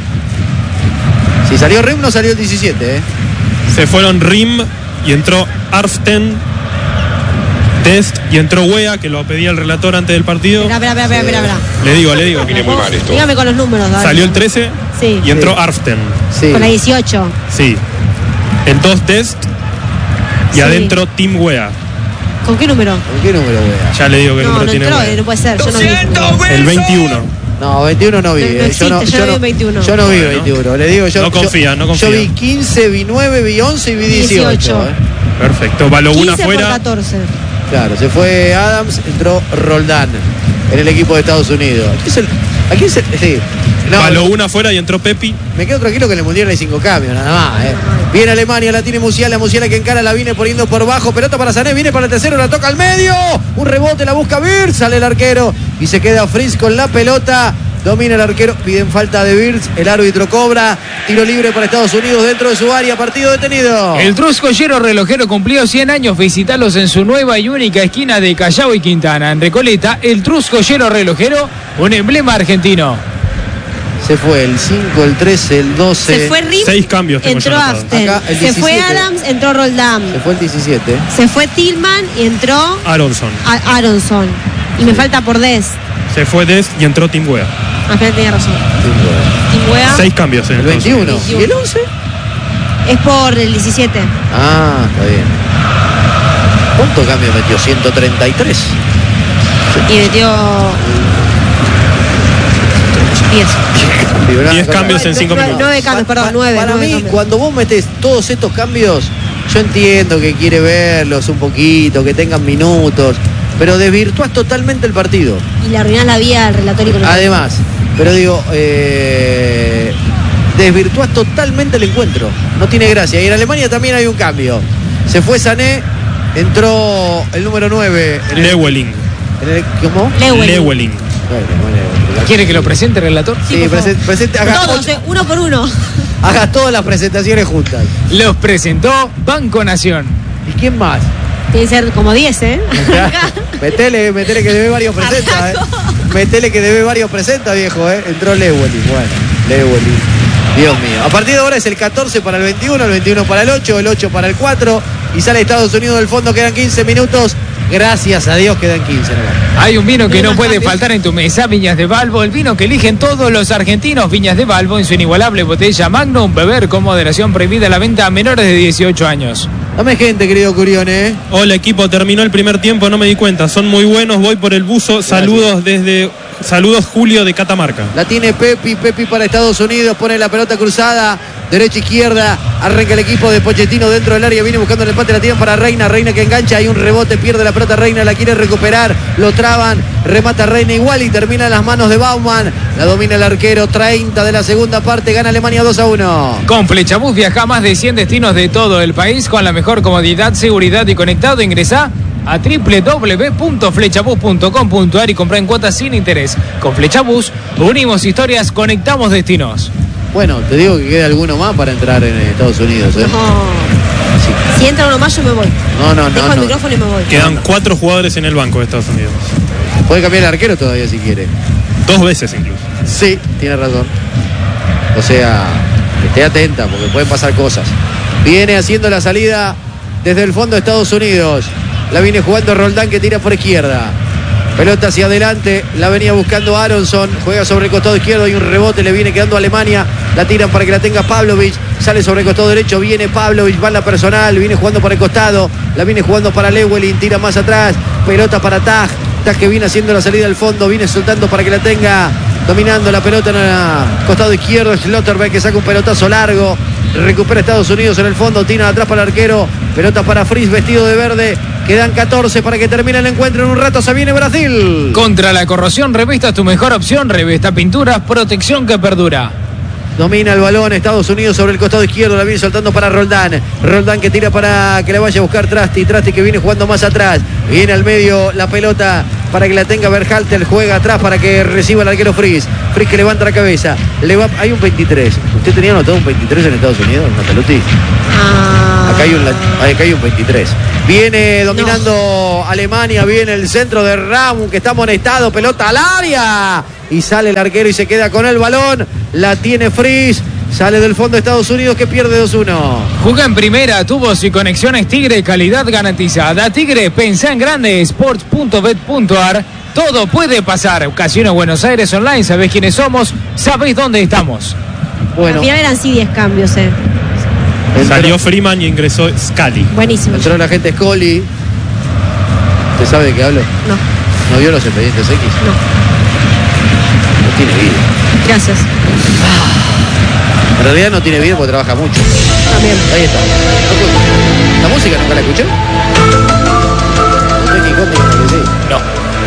Si salió Rim, no salió el 17, Se fueron Rim y entró Arften, Dest y entró Wea, que lo pedía el relator antes del partido. Espera. Le digo. Viene muy mal esto. Dígame con los números. Dale. Salió el 13 Sí. y entró Arften. Sí. Con la 18. Sí. El 2 Dest y Sí. adentro Team Wea. ¿Con qué número? ¿Con qué número, wea? Ya le digo que el No número tiene entró, Wea. no puede ser. Yo no vi. El 21. No, 21 no vi. No existe, yo no vi 21. Yo no vi Bueno. 21. Le digo, yo No confía. Yo vi 15, vi 9, vi 11 y vi 18. 18. Perfecto. Balogun 15 por afuera. 14. Claro, se fue Adams, entró Roldán en el equipo de Estados Unidos. Aquí es el sí. No, Balogun afuera y entró Pepi. me quedo tranquilo que en el Mundial hay 5 cambios, nada más. Viene Alemania, la tiene Musiala que encara, la viene poniendo por bajo, pelota para Sané, viene para el tercero, la toca al medio, un rebote, la busca Wirtz, sale el arquero y se queda Fritz con la pelota, domina el arquero, piden falta de Wirtz, el árbitro cobra, tiro libre para Estados Unidos dentro de su área, partido detenido. El Truscollero Relojero cumplió 100 años. Visitalos en su nueva y única esquina de Callao y Quintana. En Recoleta, el Truscollero Relojero, un emblema argentino. Se fue el 5, el 13, el 12. Se fue Rim. 6 cambios tengo Entró yo anotados. Aften. Acá, el Se fue 17. Adams, entró Roldán. Se fue el 17. Se fue Tillman y entró Aronson. Aronson. Y me falta por Dest. Se fue Dest y entró Team Wea. Espera, tenía razón. Timbuea 6 cambios en El 21. ¿Y el 11? es por el 17. Ah, está bien. ¿Cuánto cambio metió? 133. Y metió 10. 10 cambios en 5 minutos. 9 cambios, perdón, 9. Para mí, cuando vos metés todos estos cambios, yo entiendo que quiere verlos un poquito, que tengan minutos, pero desvirtuás totalmente el partido. Y le arruinás la vida al relator y con el- Además, pero digo, desvirtuás totalmente el encuentro. No tiene gracia. Y en Alemania también hay un cambio. Se fue Sané, entró el número 9. Lewelling. ¿Cómo? Lewelling. ¿Quiere que lo presente, relator? Sí, por favor. presente, haga, Todos, uno por uno. haga todas las presentaciones juntas. Los presentó Banco Nación. ¿Y quién más? Tiene que ser como 10, ¿eh? Metele que debe varios presenta, Metele que debe varios presenta, viejo, Entró Lewelling. Bueno, Lewelling. Dios mío. A partir de ahora es el 14 para el 21 para el 8, el 8 para el 4. Y sale Estados Unidos del fondo, quedan 15 minutos. Gracias a Dios quedan 15. ¿No? Hay un vino que Ni no más puede cambios. faltar en tu mesa, Viñas de Balbo, el vino que eligen todos los argentinos. Viñas de Balbo en su inigualable botella Magnum, beber con moderación, prohibida la venta a menores de 18 años. Dame gente, querido Curione. Hola equipo, terminó el primer tiempo, no me di cuenta. Son muy buenos, voy por el buzo. Saludos Julio de Catamarca. La tiene Pepi para Estados Unidos, pone la pelota cruzada, derecha, izquierda, arranca el equipo de Pochettino dentro del área, viene buscando el empate, la tiran para Reina que engancha, hay un rebote, pierde la pelota Reina, la quiere recuperar, lo traban, remata Reina igual y termina en las manos de Baumann, la domina el arquero, 30 de la segunda parte, gana Alemania 2-1. Con Flechabús viaja a más de 100 destinos de todo el país con la mejor comodidad, seguridad y conectado. Ingresá a www.flechabus.com.ar y compra en cuotas sin interés. Con Flechabús unimos historias, conectamos destinos. Bueno, te digo que queda alguno más para entrar en Estados Unidos, No. Si entra uno más, yo me voy. No, Dejo el micrófono y me voy. Quedan 4 jugadores en el banco de Estados Unidos. Puede cambiar el arquero todavía si quiere. 2 veces incluso. Sí, tiene razón. O sea, esté atenta porque pueden pasar cosas. Viene haciendo la salida desde el fondo de Estados Unidos. La viene jugando Roldán que tira por izquierda. Pelota hacia adelante, la venía buscando Aronson, juega sobre el costado izquierdo y un rebote le viene quedando a Alemania. La tiran para que la tenga Pavlovic, sale sobre el costado derecho, viene Pavlovic, va en la personal, viene jugando por el costado, la viene jugando para Lewelling, tira más atrás, pelota para Taj que viene haciendo la salida al fondo, viene soltando para que la tenga, dominando la pelota en el costado izquierdo, Schlotterbeck que saca un pelotazo largo, recupera Estados Unidos en el fondo, tira atrás para el arquero, pelota para Fritz vestido de verde, quedan 14 para que termine el encuentro, en un rato se viene Brasil. Contra la corrosión, Revesta es tu mejor opción. Revesta Pinturas, protección que perdura. Domina el balón Estados Unidos sobre el costado izquierdo. La viene soltando para Roldán. Roldán que tira para que la vaya a buscar Trasti. Trasti que viene jugando más atrás. Viene al medio la pelota para que la tenga Berhalter. Juega atrás para que reciba el arquero Fries. Fries que levanta la cabeza. Hay un 23. ¿Usted tenía anotado un 23 en Estados Unidos, Nataluti? Acá hay un 23. Viene dominando Alemania. Viene el centro de Raum que está amonestado. Pelota al área. Y sale el arquero y se queda con el balón. La tiene Fries. Sale del fondo de Estados Unidos que pierde 2-1. Juega en primera, tubos y conexiones Tigre, calidad garantizada. Tigre, pensá en grande, sports.bet.ar. Todo puede pasar. Casino Buenos Aires Online, sabés quiénes somos, sabés dónde estamos. Bueno. Al final eran sí 10 cambios, Salió Freeman y ingresó Scali. Buenísimo. Entró la gente Scully. ¿Usted sabe de qué hablo? No. ¿No vio los expedientes X? No. No tiene vida. Gracias. En realidad no tiene vida porque trabaja mucho. También. Ahí está. ¿La música nunca la escuché? ¿Usted Quijón dijo que sí? No.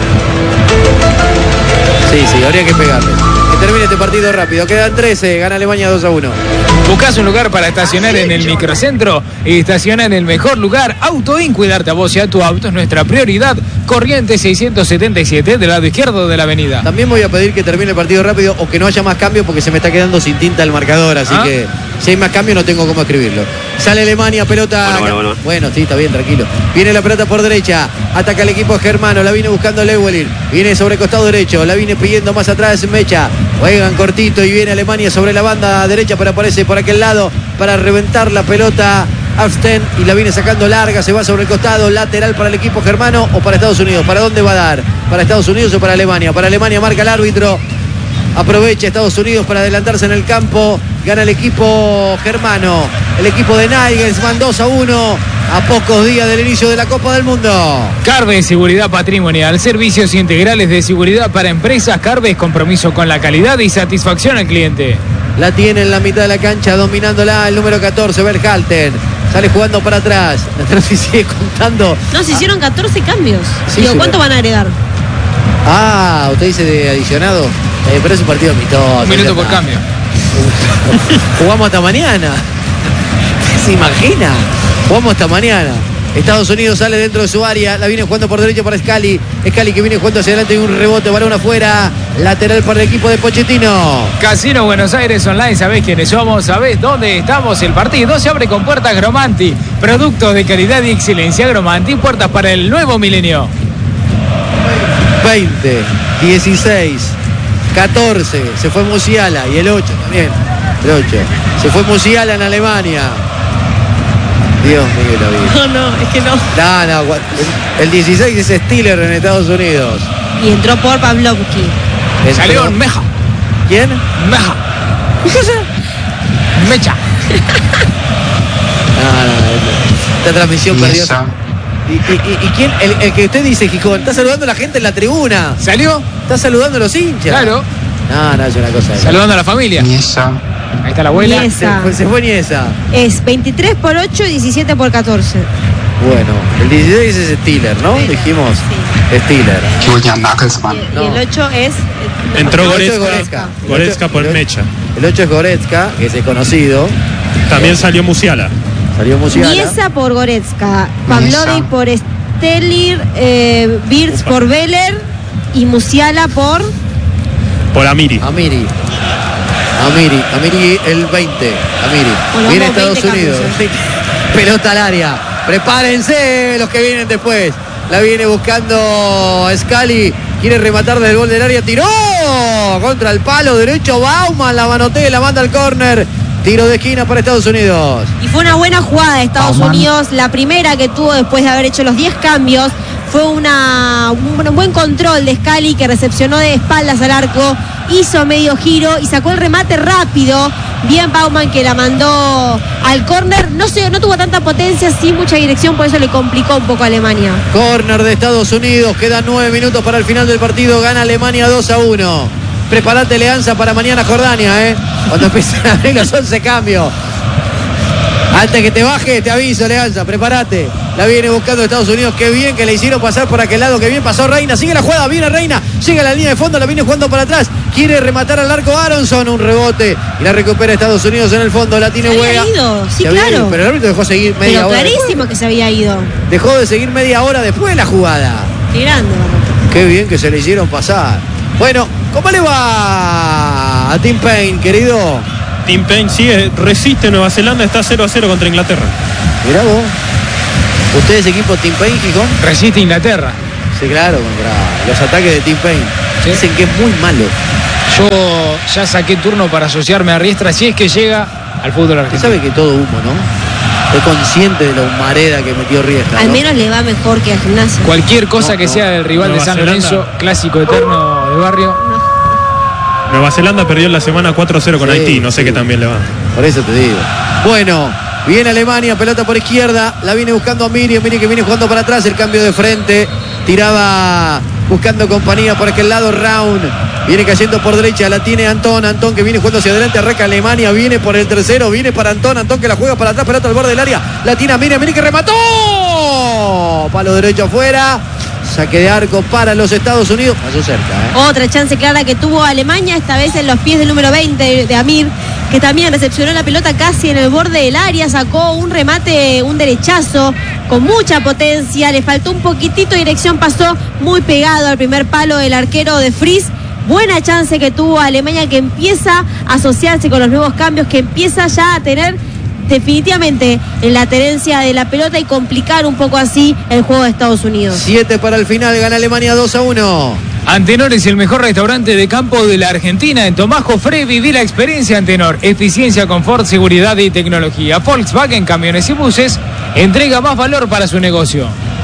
Sí, habría que pegarle. Que termine este partido rápido. Quedan 13, gana Alemania 2-1. ¿Buscás un lugar para estacionar en el microcentro? Estaciona en el mejor lugar. Autoin, cuidarte a vos y a tu auto es nuestra prioridad. Corriente 677 del lado izquierdo de la avenida. También voy a pedir que termine el partido rápido o que no haya más cambios porque se me está quedando sin tinta el marcador. Así que si hay más cambios no tengo cómo escribirlo. Sale Alemania, pelota. Bueno, sí, está bien, tranquilo. Viene la pelota por derecha. Ataca el equipo germano. La viene buscando Lewelin. Viene sobre el costado derecho. La viene pidiendo más atrás Mecha. Juegan cortito y viene Alemania sobre la banda derecha, pero aparece por aquel lado para reventar la pelota Afsten y la viene sacando larga, se va sobre el costado, lateral para el equipo germano o para Estados Unidos. ¿Para dónde va a dar? ¿Para Estados Unidos o para Alemania? Para Alemania marca el árbitro. Aprovecha Estados Unidos para adelantarse en el campo. Gana el equipo germano. El equipo de Nagelsmann 2-1 a pocos días del inicio de la Copa del Mundo. Carves, seguridad patrimonial, servicios integrales de seguridad para empresas. Carves, compromiso con la calidad y satisfacción al cliente. La tiene en la mitad de la cancha, dominándola el número 14, Berhalter. Sale jugando para atrás. La sigue contando. No, se hicieron 14 cambios. Sí, Digo, ¿cuánto van a agregar? Usted dice de adicionado. Pero es un partido amistoso. Un minuto por cambio. Jugamos hasta mañana. ¿Se imagina? Jugamos hasta mañana. Estados Unidos sale dentro de su área. La viene jugando por derecho para Scali. Scali que viene jugando hacia adelante y un rebote, balón afuera. Lateral para el equipo de Pochettino. Casino Buenos Aires Online, sabés quiénes somos, sabés dónde estamos. El partido se abre con puertas Gromanti. Productos de calidad y excelencia Gromanti. Puertas para el nuevo milenio. 20, 16, 14. Se fue Musiala y el 8 también. El 8. Se fue Musiala en Alemania. Dios mío, la vida. No, es que no. No, el 16 es Stiller en Estados Unidos. Y entró por Pavlovsky. Salió Meja. ¿Quién? Meja. ¿Qué cosa? Mecha. Esta transmisión perdió. Mesa. ¿Y quién? El que usted dice, Gijón, está saludando a la gente en la tribuna. ¿Salió? Está saludando a los hinchas. Claro. No, es una cosa. Saludando a la familia. Niesa. Ahí está la abuela. Niesa. Se fue Niesa. Es 23 por 8 y 17 por 14. Bueno, el 16 es Stiller, ¿no? Dijimos. Sí. Stiller. Julian Nagelsmann. Y el 8 es... Entró El 8 es Goretzka. Goretzka por Mecha. El 8 es Goretzka, que es conocido. También salió Musiala. Salió Musiala. Niesa por Goretzka, Pavlovic por Stelir, Birz por Veller y Musiala por Amiri. Amiri el 20. Amiri. Bueno, Viene vamos, Estados 20 Unidos. cambios, Pelota al área. Prepárense los que vienen después. La viene buscando Scali. Quiere rematar desde el gol del área. Tiró contra el palo derecho. Bauman la manotea y la manda al córner. Tiro de esquina para Estados Unidos. Y fue una buena jugada de Estados Unidos, la primera que tuvo después de haber hecho los 10 cambios. Fue un buen control de Scali, que recepcionó de espaldas al arco, hizo medio giro y sacó el remate rápido. Bien Bauman, que la mandó al córner. No tuvo tanta potencia, sin mucha dirección, por eso le complicó un poco a Alemania. Córner de Estados Unidos. Quedan 9 minutos para el final del partido. Gana Alemania 2-1. Preparate, Leanza, para mañana Jordania, cuando empiecen a abrir los 11 cambios. Antes que te baje, te aviso, Leanza, prepárate. La viene buscando Estados Unidos. Qué bien que le hicieron pasar por aquel lado. Qué bien pasó Reina. Sigue la jugada, viene Reina. Llega a la línea de fondo, la viene jugando para atrás. quiere rematar al arco Aronson, un rebote y la recupera Estados Unidos en el fondo, la tiene Huega. Sí, claro. Pero el árbitro dejó seguir media hora. Clarísimo después. Que se había ido. Dejó de seguir media hora después de la jugada. Qué grande. Qué bien que se le hicieron pasar. Bueno, ¿cómo le va a Tim Payne, querido? Tim Payne sigue, resiste Nueva Zelanda, está 0-0 contra Inglaterra. Mirá vos. ¿Ustedes equipo Tim Payne, Gijón? Resiste Inglaterra. Sí, claro, contra los ataques de Tim Payne. Sí. Dicen que es muy malo. Yo ya saqué turno para asociarme a Riestra si es que llega al fútbol Usted argentino. sabe que todo humo, ¿no? Estoy consciente de la humareda que metió Riestra, Al ¿no? menos le va mejor que a Gimnasia. Cualquier cosa No, que no. sea del rival Nueva de San Zelanda. Lorenzo, clásico eterno de barrio. Nueva Zelanda perdió en la semana 4-0 con Sí, Haití, no sé sí. qué también le va. Por eso te digo. Bueno, viene Alemania, pelota por izquierda, la viene buscando a Miri que viene jugando para atrás, el cambio de frente, tiraba buscando compañía por aquel lado, Raun, viene cayendo por derecha, la tiene Antón que viene jugando hacia adelante, arranca Alemania, viene por el tercero, viene para Antón que la juega para atrás, pelota al borde del área, la tiene a Miri que remató, palo derecho afuera. Saque de arco para los Estados Unidos. Pasó cerca, Otra chance clara que tuvo Alemania, esta vez en los pies del número 20 de Amir, que también recepcionó la pelota casi en el borde del área, sacó un remate, un derechazo con mucha potencia, le faltó un poquitito de dirección, pasó muy pegado al primer palo del arquero de Fries. Buena chance que tuvo Alemania, que empieza a asociarse con los nuevos cambios, que empieza ya a tener definitivamente en la tenencia de la pelota y complicar un poco así el juego de Estados Unidos. 7 para el final, gana Alemania 2-1. Antenor es el mejor restaurante de campo de la Argentina. En Tomás Jofré viví la experiencia Antenor. Eficiencia, confort, seguridad y tecnología. Volkswagen Camiones y Buses entrega más valor para su negocio.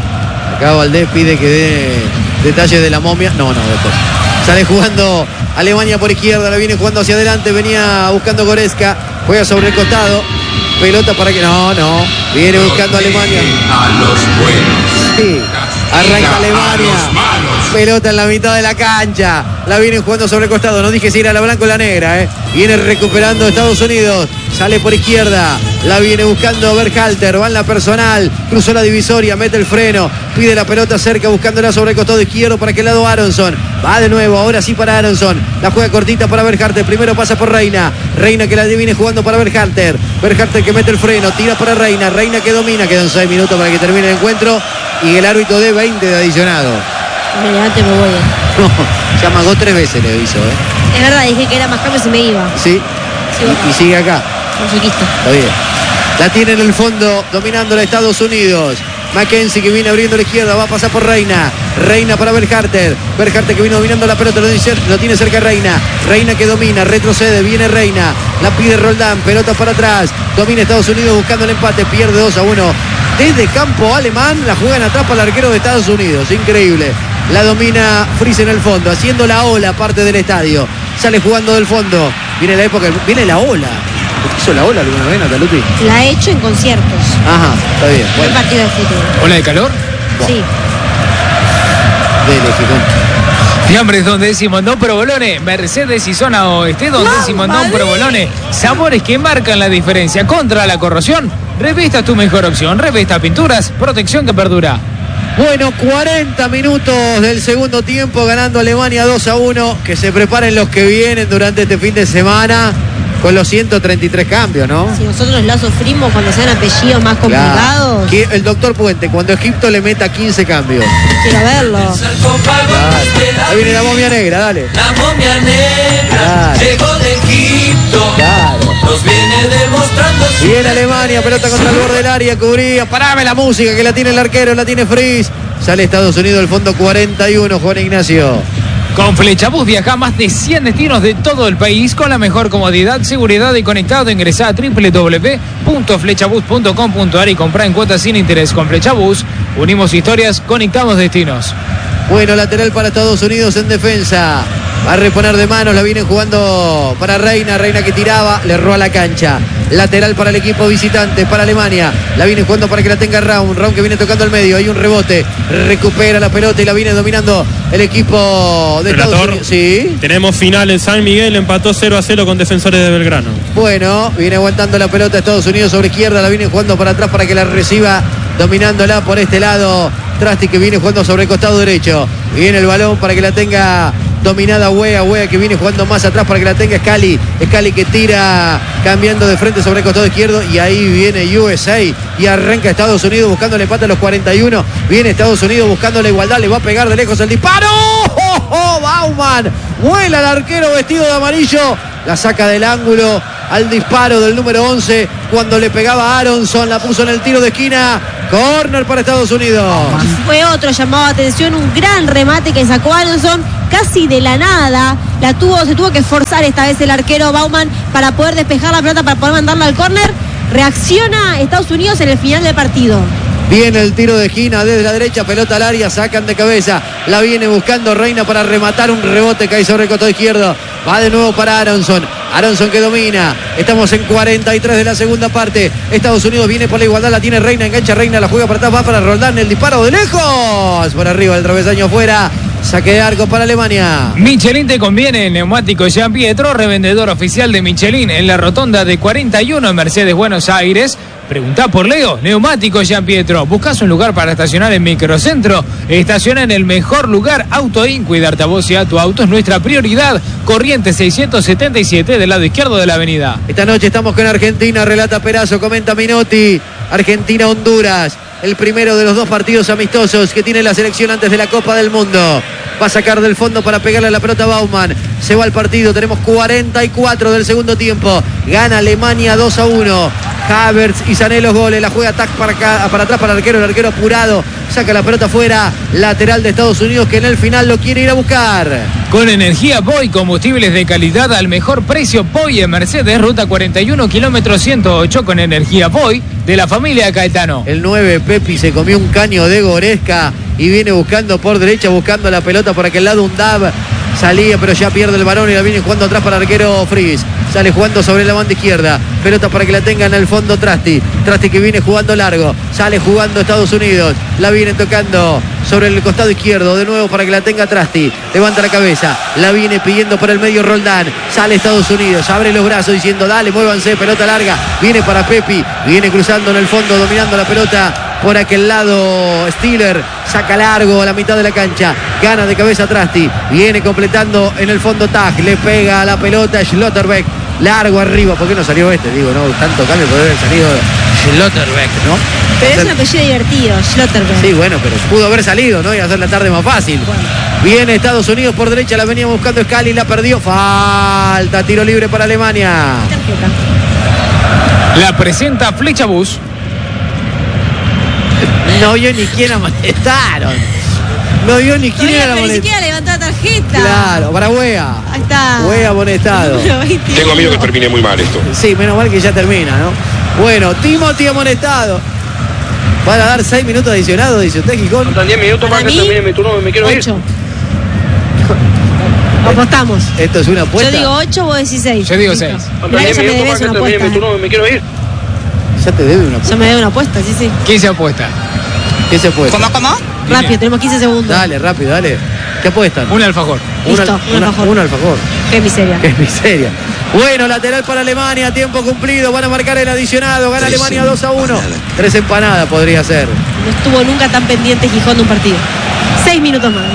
Acá Valdés pide que dé detalles de la momia. No, después. Sale jugando Alemania por izquierda, la viene jugando hacia adelante, venía buscando Goretzka, juega sobre el costado. Pelota para que... No. Viene buscando Alemania. A los buenos. Sí. Arranca A Alemania. los malos. Pelota en la mitad de la cancha. La vienen jugando sobre el costado. No dije si era la blanca o la negra. Viene recuperando Estados Unidos. Sale por izquierda. La viene buscando Berhalter. Va en la personal. Cruzó la divisoria. Mete el freno. Pide la pelota cerca buscándola sobre el costado izquierdo. Para aquel lado Aronson. Va de nuevo. Ahora sí para Aronson. La juega cortita para Berhalter. Primero pasa por Reina. Reina que la viene jugando para Berhalter. Berhalter que mete el freno. Tira para Reina. Reina que domina. Quedan 6 minutos para que termine el encuentro. Y el árbitro de 20 de adicionado. Me levanto y me voy. No, se amagó 3 veces le hizo, Es verdad, dije que era más cambio si me iba. Sí. Sigo acá. Y sigue acá. Masoquista. Está bien. La tiene en el fondo, dominando a Estados Unidos. Mackenzie que viene abriendo la izquierda, va a pasar por Reina. Reina para Berhalter. Berhalter que viene dominando la pelota, lo tiene cerca Reina. Reina que domina, retrocede, viene Reina. La pide Roldán, pelota para atrás. Domina Estados Unidos buscando el empate, pierde 2-1. Desde campo alemán, la juegan atrás para el arquero de Estados Unidos. Increíble. La domina Fries en el fondo, haciendo la ola parte del estadio. Sale jugando del fondo. Viene la época, viene la ola. ¿Usted hizo la ola alguna vez, Nataluti? La he hecho en conciertos. Ajá, está bien. Buen Bueno, partido de fútbol. ¿Ola de calor? Sí. dele, Gijón. Fiambres donde Simondón Provolone, Mercedes y zona oeste donde Simondón Provolone, sabores que marcan la diferencia contra la corrosión. Revista tu mejor opción, Revista Pinturas, protección que perdura. Bueno, 40 minutos del segundo tiempo ganando Alemania 2-1. Que se preparen los que vienen durante este fin de semana con los 133 cambios, ¿no? Si nosotros la sufrimos cuando sean apellidos más complicados, Claro. El doctor Puente, cuando Egipto le meta 15 cambios. quiero verlo. Ahí viene la momia negra, dale. La momia negra Claro. llegó de Egipto. Claro. Nos viene demostrando su Viene Alemania, pelota contra el borde del área, cubría. Parame la música que la tiene el arquero, la tiene Fries. Sale Estados Unidos del fondo 41, Juan Ignacio. Con Flechabús viaja a más de 100 destinos de todo el país con la mejor comodidad, seguridad y conectado. Ingresá a www.flechabús.com.ar y comprá en cuotas sin interés. Con Flechabús unimos historias, conectamos destinos. Bueno, lateral para Estados Unidos en defensa. Va a reponer de manos, la vienen jugando para Reina. Reina que tiraba, le erró a la cancha. Lateral para el equipo visitante, para Alemania. La viene jugando para que la tenga Raun. Raun que viene tocando el medio. Hay un rebote. Recupera la pelota y la viene dominando el equipo de Estados Relator, Unidos. Sí. tenemos final en San Miguel, empató 0-0 con Defensores de Belgrano. Bueno, viene aguantando la pelota Estados Unidos sobre izquierda. La viene jugando para atrás para que la reciba. Dominándola por este lado. Trasti que viene jugando sobre el costado derecho. Viene el balón para que la tenga dominada Wea que viene jugando más atrás para que la tenga Scali que tira cambiando de frente sobre el costado izquierdo y ahí viene USA y arranca Estados Unidos buscando el empate a los 41, viene Estados Unidos buscando la igualdad, le va a pegar de lejos el disparo. Baumann vuela el arquero vestido de amarillo, la saca del ángulo al disparo del número 11 cuando le pegaba a Aronson, la puso en el tiro de esquina, córner para Estados Unidos. Fue otro llamado de atención, un gran remate que sacó Aronson casi de la nada, se tuvo que esforzar esta vez el arquero Baumann para poder despejar la pelota, para poder mandarla al córner. Reacciona Estados Unidos en el final del partido. Viene el tiro de esquina desde la derecha, pelota al área, sacan de cabeza, la viene buscando Reina para rematar, un rebote cae sobre el costado izquierdo, va de nuevo para Aronson que domina, estamos en 43 de la segunda parte, Estados Unidos viene por la igualdad, la tiene Reina, engancha Reina, la juega para atrás, va para Roldán, el disparo de lejos, por arriba el travesaño afuera. Saque de arco para Alemania. Michelin te conviene, neumático Jean Pietro, revendedor oficial de Michelin en la rotonda de 41 en Mercedes, Buenos Aires. Preguntá por Leo, neumático Jean Pietro. ¿Buscás un lugar para estacionar en Microcentro? Estaciona en el mejor lugar, Autoin. Cuidarte a vos y a tu auto es nuestra prioridad. Corrientes 677 del lado izquierdo de la avenida. Esta noche estamos con Argentina, relata Perazo, comenta Minotti. Argentina-Honduras. El primero de los dos partidos amistosos que tiene la selección antes de la Copa del Mundo. Va a sacar del fondo para pegarle a la pelota a Baumann. Se va al partido. Tenemos 44 del segundo tiempo. Gana Alemania 2-1. Havertz y Sané los goles. La juega tac para atrás para el arquero apurado. Saca la pelota afuera. Lateral de Estados Unidos que en el final lo quiere ir a buscar. Con energía Poi, combustibles de calidad al mejor precio. Poi en Mercedes, ruta 41, kilómetro 108 con energía Poi de la familia Caetano. El 9 Pepi se comió un caño de Goresca y viene buscando por derecha, buscando la pelota por aquel lado. Un Dab salía pero ya pierde el balón y la viene jugando atrás para el arquero Fries. Sale jugando sobre la banda izquierda. Pelota para que la tenga en el fondo Trasti que viene jugando largo. Sale jugando Estados Unidos. La viene tocando sobre el costado izquierdo. De nuevo para que la tenga Trasti. Levanta la cabeza. La viene pidiendo por el medio Roldán. Sale Estados Unidos. Abre los brazos diciendo dale, muévanse. Pelota larga. Viene para Pepi. Viene cruzando en el fondo, dominando la pelota. Por aquel lado Stiller. Saca largo a la mitad de la cancha. Gana de cabeza Trasti. Viene completando en el fondo Tag. Le pega a la pelota Schlotterbeck. Largo arriba, ¿por qué no salió este? Digo, no, tanto cambio puede haber salido Schlotterbeck, ¿no? Pero es un apellido divertido, Schlotterbeck. Sí, bueno, pero pudo haber salido, ¿no? Y hacer la tarde más fácil. Bueno. Viene Estados Unidos por derecha, la venía buscando Scali, la perdió. Falta, tiro libre para Alemania. La presenta Flecha Bus. No vio ni quién amonestaron. No vio ni quién era la moneda. Ni siquiera levantó la tarjeta. Claro, para Wea. Ahí está. Wea amonestado. Tengo miedo que termine muy mal esto. Sí, menos mal que ya termina, ¿no? Bueno, Timothy amonestado. Van a dar 6 minutos adicionados, dice usted, Gijón. Faltan 10 minutos para que termine mi turno, me quiero 8. Apostamos. Esto es una apuesta. Yo digo 8, vos decís 6. Yo digo 6. Faltan 10 minutos para que termine mi turno, me quiero ir. Ya te debe una apuesta. Yo me debe una apuesta, sí. ¿Quién se apuesta? ¿Qué se apuesta? ¿Cómo? Rápido, tenemos 15 segundos. Dale, rápido, dale. ¿Qué apuestan? Un alfajor. Listo, un alfajor. Un alfajor. Qué miseria. Qué miseria. Bueno, lateral para Alemania, tiempo cumplido. Van a marcar el adicionado. Gana Alemania 2-1. 3 empanadas podría ser. No estuvo nunca tan pendiente Gijón de un partido. 6 minutos más.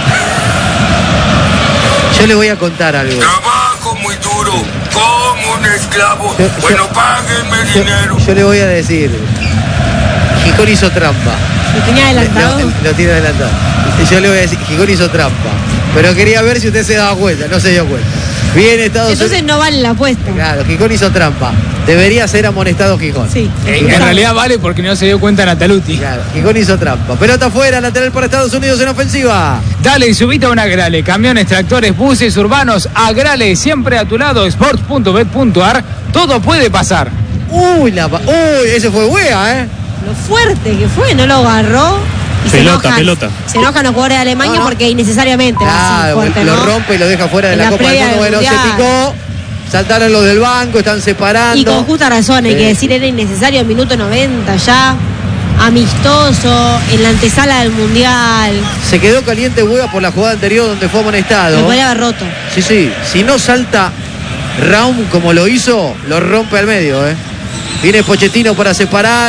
Yo le voy a contar algo. Trabajo muy duro, como un esclavo. Bueno, páguenme dinero. Yo le voy a decir. Gijón hizo trampa. ¿Lo tenía adelantado? Lo tiene adelantado. Yo le voy a decir, Gijón hizo trampa. Pero quería ver si usted se daba cuenta. No se dio cuenta. Viene Estados Unidos. Entonces no vale la apuesta. Claro, Gijón hizo trampa. Debería ser amonestado Gijón. Sí. En realidad vale porque no se dio cuenta Nataluti. Claro, Gijón hizo trampa. Pelota afuera, lateral para Estados Unidos en ofensiva. Dale y subite a un Agrale. Camiones, tractores, buses urbanos. Agrale, siempre a tu lado. Sports.bet.ar. Todo puede pasar. Uy, ese fue Wea, ¿eh? Lo fuerte que fue, no lo agarró. Y pelota. Se enojan los jugadores de Alemania porque innecesariamente. Claro, fuerte, lo rompe y lo deja fuera de la Copa del Mundo. Bueno, se picó. Saltaron los del banco, están separando. Y con justa razón, hay que decir, era innecesario, minuto 90 ya. Amistoso, en la antesala del Mundial. Se quedó caliente Wea por la jugada anterior donde fue amonestado. Lo podría haber roto. Sí. Si no salta Raum como lo hizo, lo rompe al medio, ¿eh? Viene Pochettino para separar.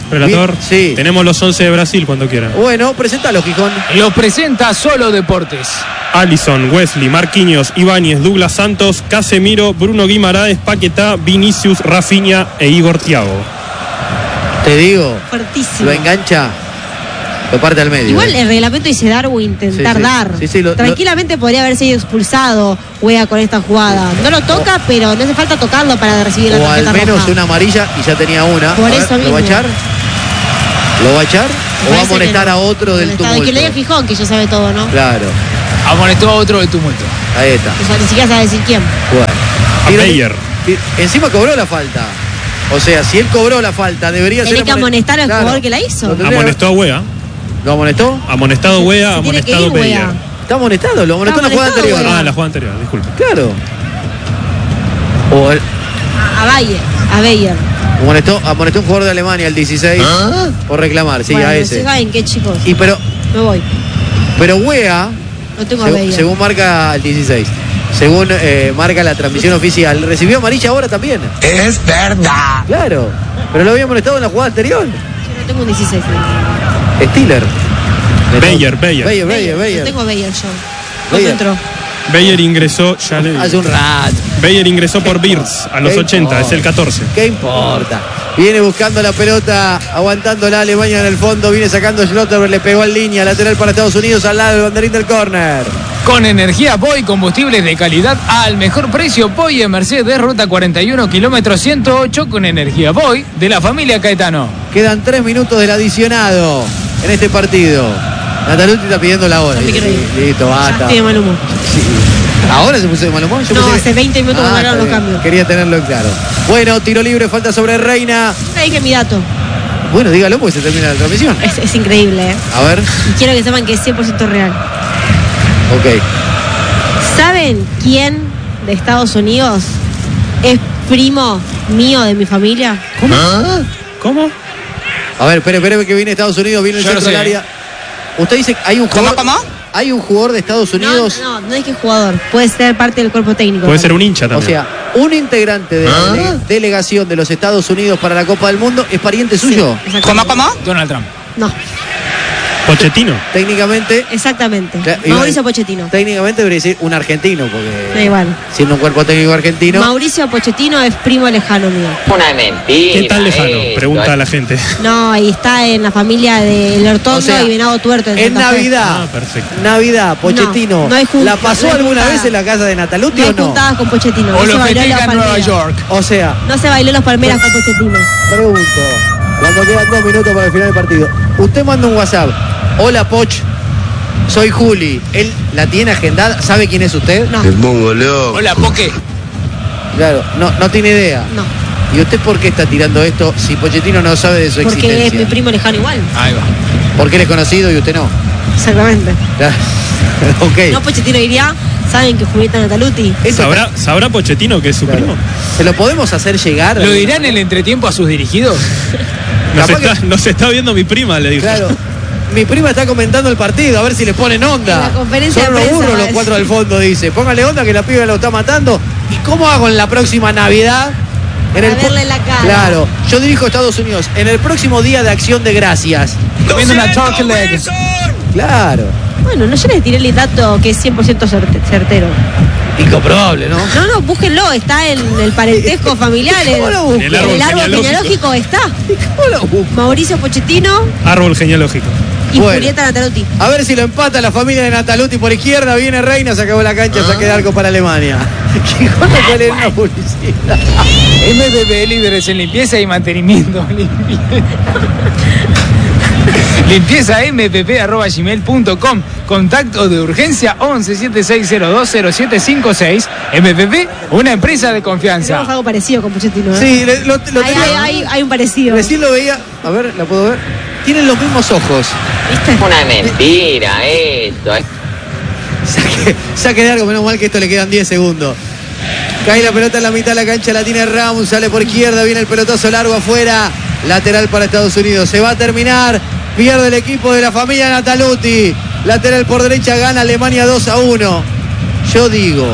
Relator, Sí. tenemos los 11 de Brasil cuando quieran. Bueno, presentalo, Gijón. Lo presenta Solo Deportes. Alisson, Wesley, Marquinhos, Ibáñez, Douglas Santos, Casemiro, Bruno Guimaraes, Paquetá, Vinicius, Rafinha e Igor Thiago. Te digo, Fuertísimo. lo engancha, lo parte al medio. Igual el reglamento dice dar o intentar Sí, sí. dar. Sí, Tranquilamente podría haber sido expulsado Wea con esta jugada. No lo toca, pero no hace falta tocarlo para recibir la O al tarjeta menos roja. una amarilla y ya tenía una. Por A ver, eso ¿lo va a mismo. echar? ¿Lo va a echar? ¿O va a Parece que amonestar no. a otro del Amonestar. tumulto? Que le diga Gijón, que ya sabe todo, ¿no? Claro, Amonestó a otro del tumulto. ahí está. O sea, ni siquiera sabe decir quién. Bueno. A Tiro- Beyer. Encima cobró la falta. O sea, si él cobró la falta, debería Tiene ser que amonestar al jugador que la hizo. Lo tendría- Amonestó a Wea. ¿Lo amonestó? Amonestado Wea, Se tiene que amonestado ir, Beyer. Wea. Está amonestado, lo amonestó en la jugada Está anterior. amonestado, Ah, la jugada anterior, disculpe. Claro. O él A Beyer. amonestó un jugador de Alemania, el 16, por reclamar, sí, Bueno, a no ese. sé, ¿saben qué, chicos? Y pero Wea, No tengo a Beyer. según marca el 16, según marca la transmisión oficial, recibió amarilla ahora también. Es verdad. Claro, pero lo había amonestado en la jugada anterior. Yo no tengo un 16. Stiller. Beyer. No tengo a Beyer yo. No Beyer. entró. Beyer ingresó, ya le digo. Hace un rato. Beyer ingresó por Birz a los ¿Qué 80, importa? es el 14. ¿Qué importa? Viene buscando la pelota, aguantando la Alemania en el fondo, viene sacando Schlotterberg, le pegó en línea, lateral para Estados Unidos al lado del banderín del córner. Con energía Boy, combustibles de calidad al mejor precio. Boy en Mercedes, ruta 41, kilómetro 108, con energía Boy de la familia Caetano. Quedan 3 minutos del adicionado en este partido. Nataluti está pidiendo la hora. No me quiero ir. Listo, Ya basta. estoy de mal humor. ¿Ahora se puso de mal humor? Yo No, pensé hace 20 minutos cuando está eran los bien. cambios. Quería tenerlo claro. Bueno, tiro libre, falta sobre Reina. Nunca dije mi dato. Bueno, dígalo porque se termina la transmisión. Es increíble, ¿eh? A ver, Y quiero que sepan que es 100% real. ok. ¿Saben quién de Estados Unidos es primo mío de mi familia? ¿Cómo? A ver, espere que viene Estados Unidos, viene el Yo lo centro del sé. área. Usted dice, hay un jugador. Hay un jugador de Estados Unidos. No es que es jugador. Puede ser parte del cuerpo técnico. Puede ser un también. hincha O también. sea, un integrante de la delegación de los Estados Unidos para la Copa del Mundo es pariente suyo. Exactamente. Donald Trump. No, Pochettino. Técnicamente, exactamente. Claro, Mauricio Pochettino. técnicamente debería decir un argentino, Da porque igual. siendo un cuerpo técnico argentino. Mauricio Pochettino es primo lejano mío. Una mentira. ¿Qué tan lejano? Pregunta a la gente. No, y está en la familia de Lortondo O sea, y Venado Tuerto. En Santa Fe. Navidad, Ah, perfecto. Navidad, Pochettino, No, no hay junta, ¿la pasó no hay alguna juntada. vez en la casa de Nataluti No o hay no? juntadas con Pochettino. O No se lo bailó festeja las en Nueva palmeras. York. O sea, No se bailó las palmeras con Pochettino. pregunto, cuando quedan 2 minutos para el final del partido, usted manda un WhatsApp. Hola, Poch, soy Juli. ¿Él la tiene agendada? ¿Sabe quién es usted? No, pongo loco. Hola, Poque. Claro, no tiene idea. no. ¿Y usted por qué está tirando esto si Pochettino no sabe de su Porque es existencia? mi primo lejano igual. Ahí va. Porque él es conocido y usted no. Exactamente. Claro. Ok. No, Pochettino diría, ¿saben que Julieta Nataluti? Eso ¿Sabrá Pochettino que es su claro. primo? ¿Se lo podemos hacer llegar? ¿Lo dirán en el entretiempo a sus dirigidos? Capaz Nos está viendo mi prima, le dijo. Claro. Mi prima está comentando el partido, a ver si le ponen onda. En la conferencia Son de unos prensa burros va a los decir. 4 del fondo, dice. Póngale onda que la piba lo está matando. ¿Y cómo hago en la próxima Navidad? Para verle la cara. Claro, yo dirijo Estados Unidos. En el próximo día de Acción de Gracias. Comiendo una turkey leg. Claro. Bueno, no, yo les tiré el dato que es 100% certero. Incomprobable, ¿no? No, búsquenlo, está en el parentesco familiar. ¿Cómo lo busco? En En el árbol genealógico. genealógico está. ¿Cómo lo busco? Mauricio Pochettino Árbol genealógico. y Bueno. Julieta Nataluti. A ver si lo empata la familia de Nataluti por izquierda. Viene Reina, se acabó la cancha, saque de arco para Alemania. Gijón no sale en una publicidad. MPP, líderes en limpieza y mantenimiento. Limpieza mpp@gmail.com. Contacto de urgencia 1176020756. MPP, una empresa de Tenemos confianza. algo parecido con Pochettino. ¿eh? Sí, lo tenía. Hay un parecido. Recién lo veía. A ver, ¿la puedo ver? Tienen los mismos ojos. ¿Viste? Una mentira esto. Saque de arco, menos mal que esto le quedan 10 segundos. Cae la pelota en la mitad de la cancha, la tiene Ramos, sale por izquierda, viene el pelotazo largo afuera. Lateral para Estados Unidos. Se va a terminar. Pierde el equipo de la familia Nataluti. Lateral por derecha, gana Alemania 2-1. Yo digo.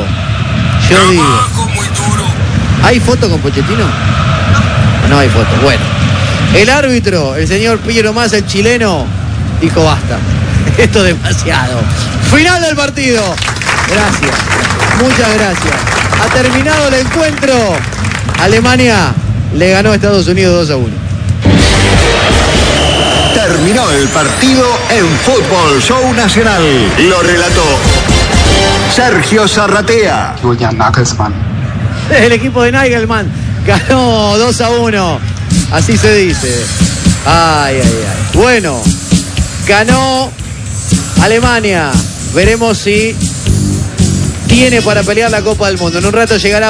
Trabajo muy duro. ¿Hay foto con Pochettino? No hay foto. Bueno. El árbitro, el señor Piero Massa, el chileno, dijo basta. Esto es demasiado. Final del partido. Gracias. Muchas gracias. Ha terminado el encuentro. Alemania le ganó a Estados Unidos 2-1. Terminó el partido en Fútbol Show Nacional. Lo relató Sergio Zarratea. Julian Nagelsmann. El equipo de Nagelsmann ganó 2-1. Así se dice. Ay, ay, ay. Bueno, ganó Alemania. Veremos si tiene para pelear la Copa del Mundo. En un rato llegará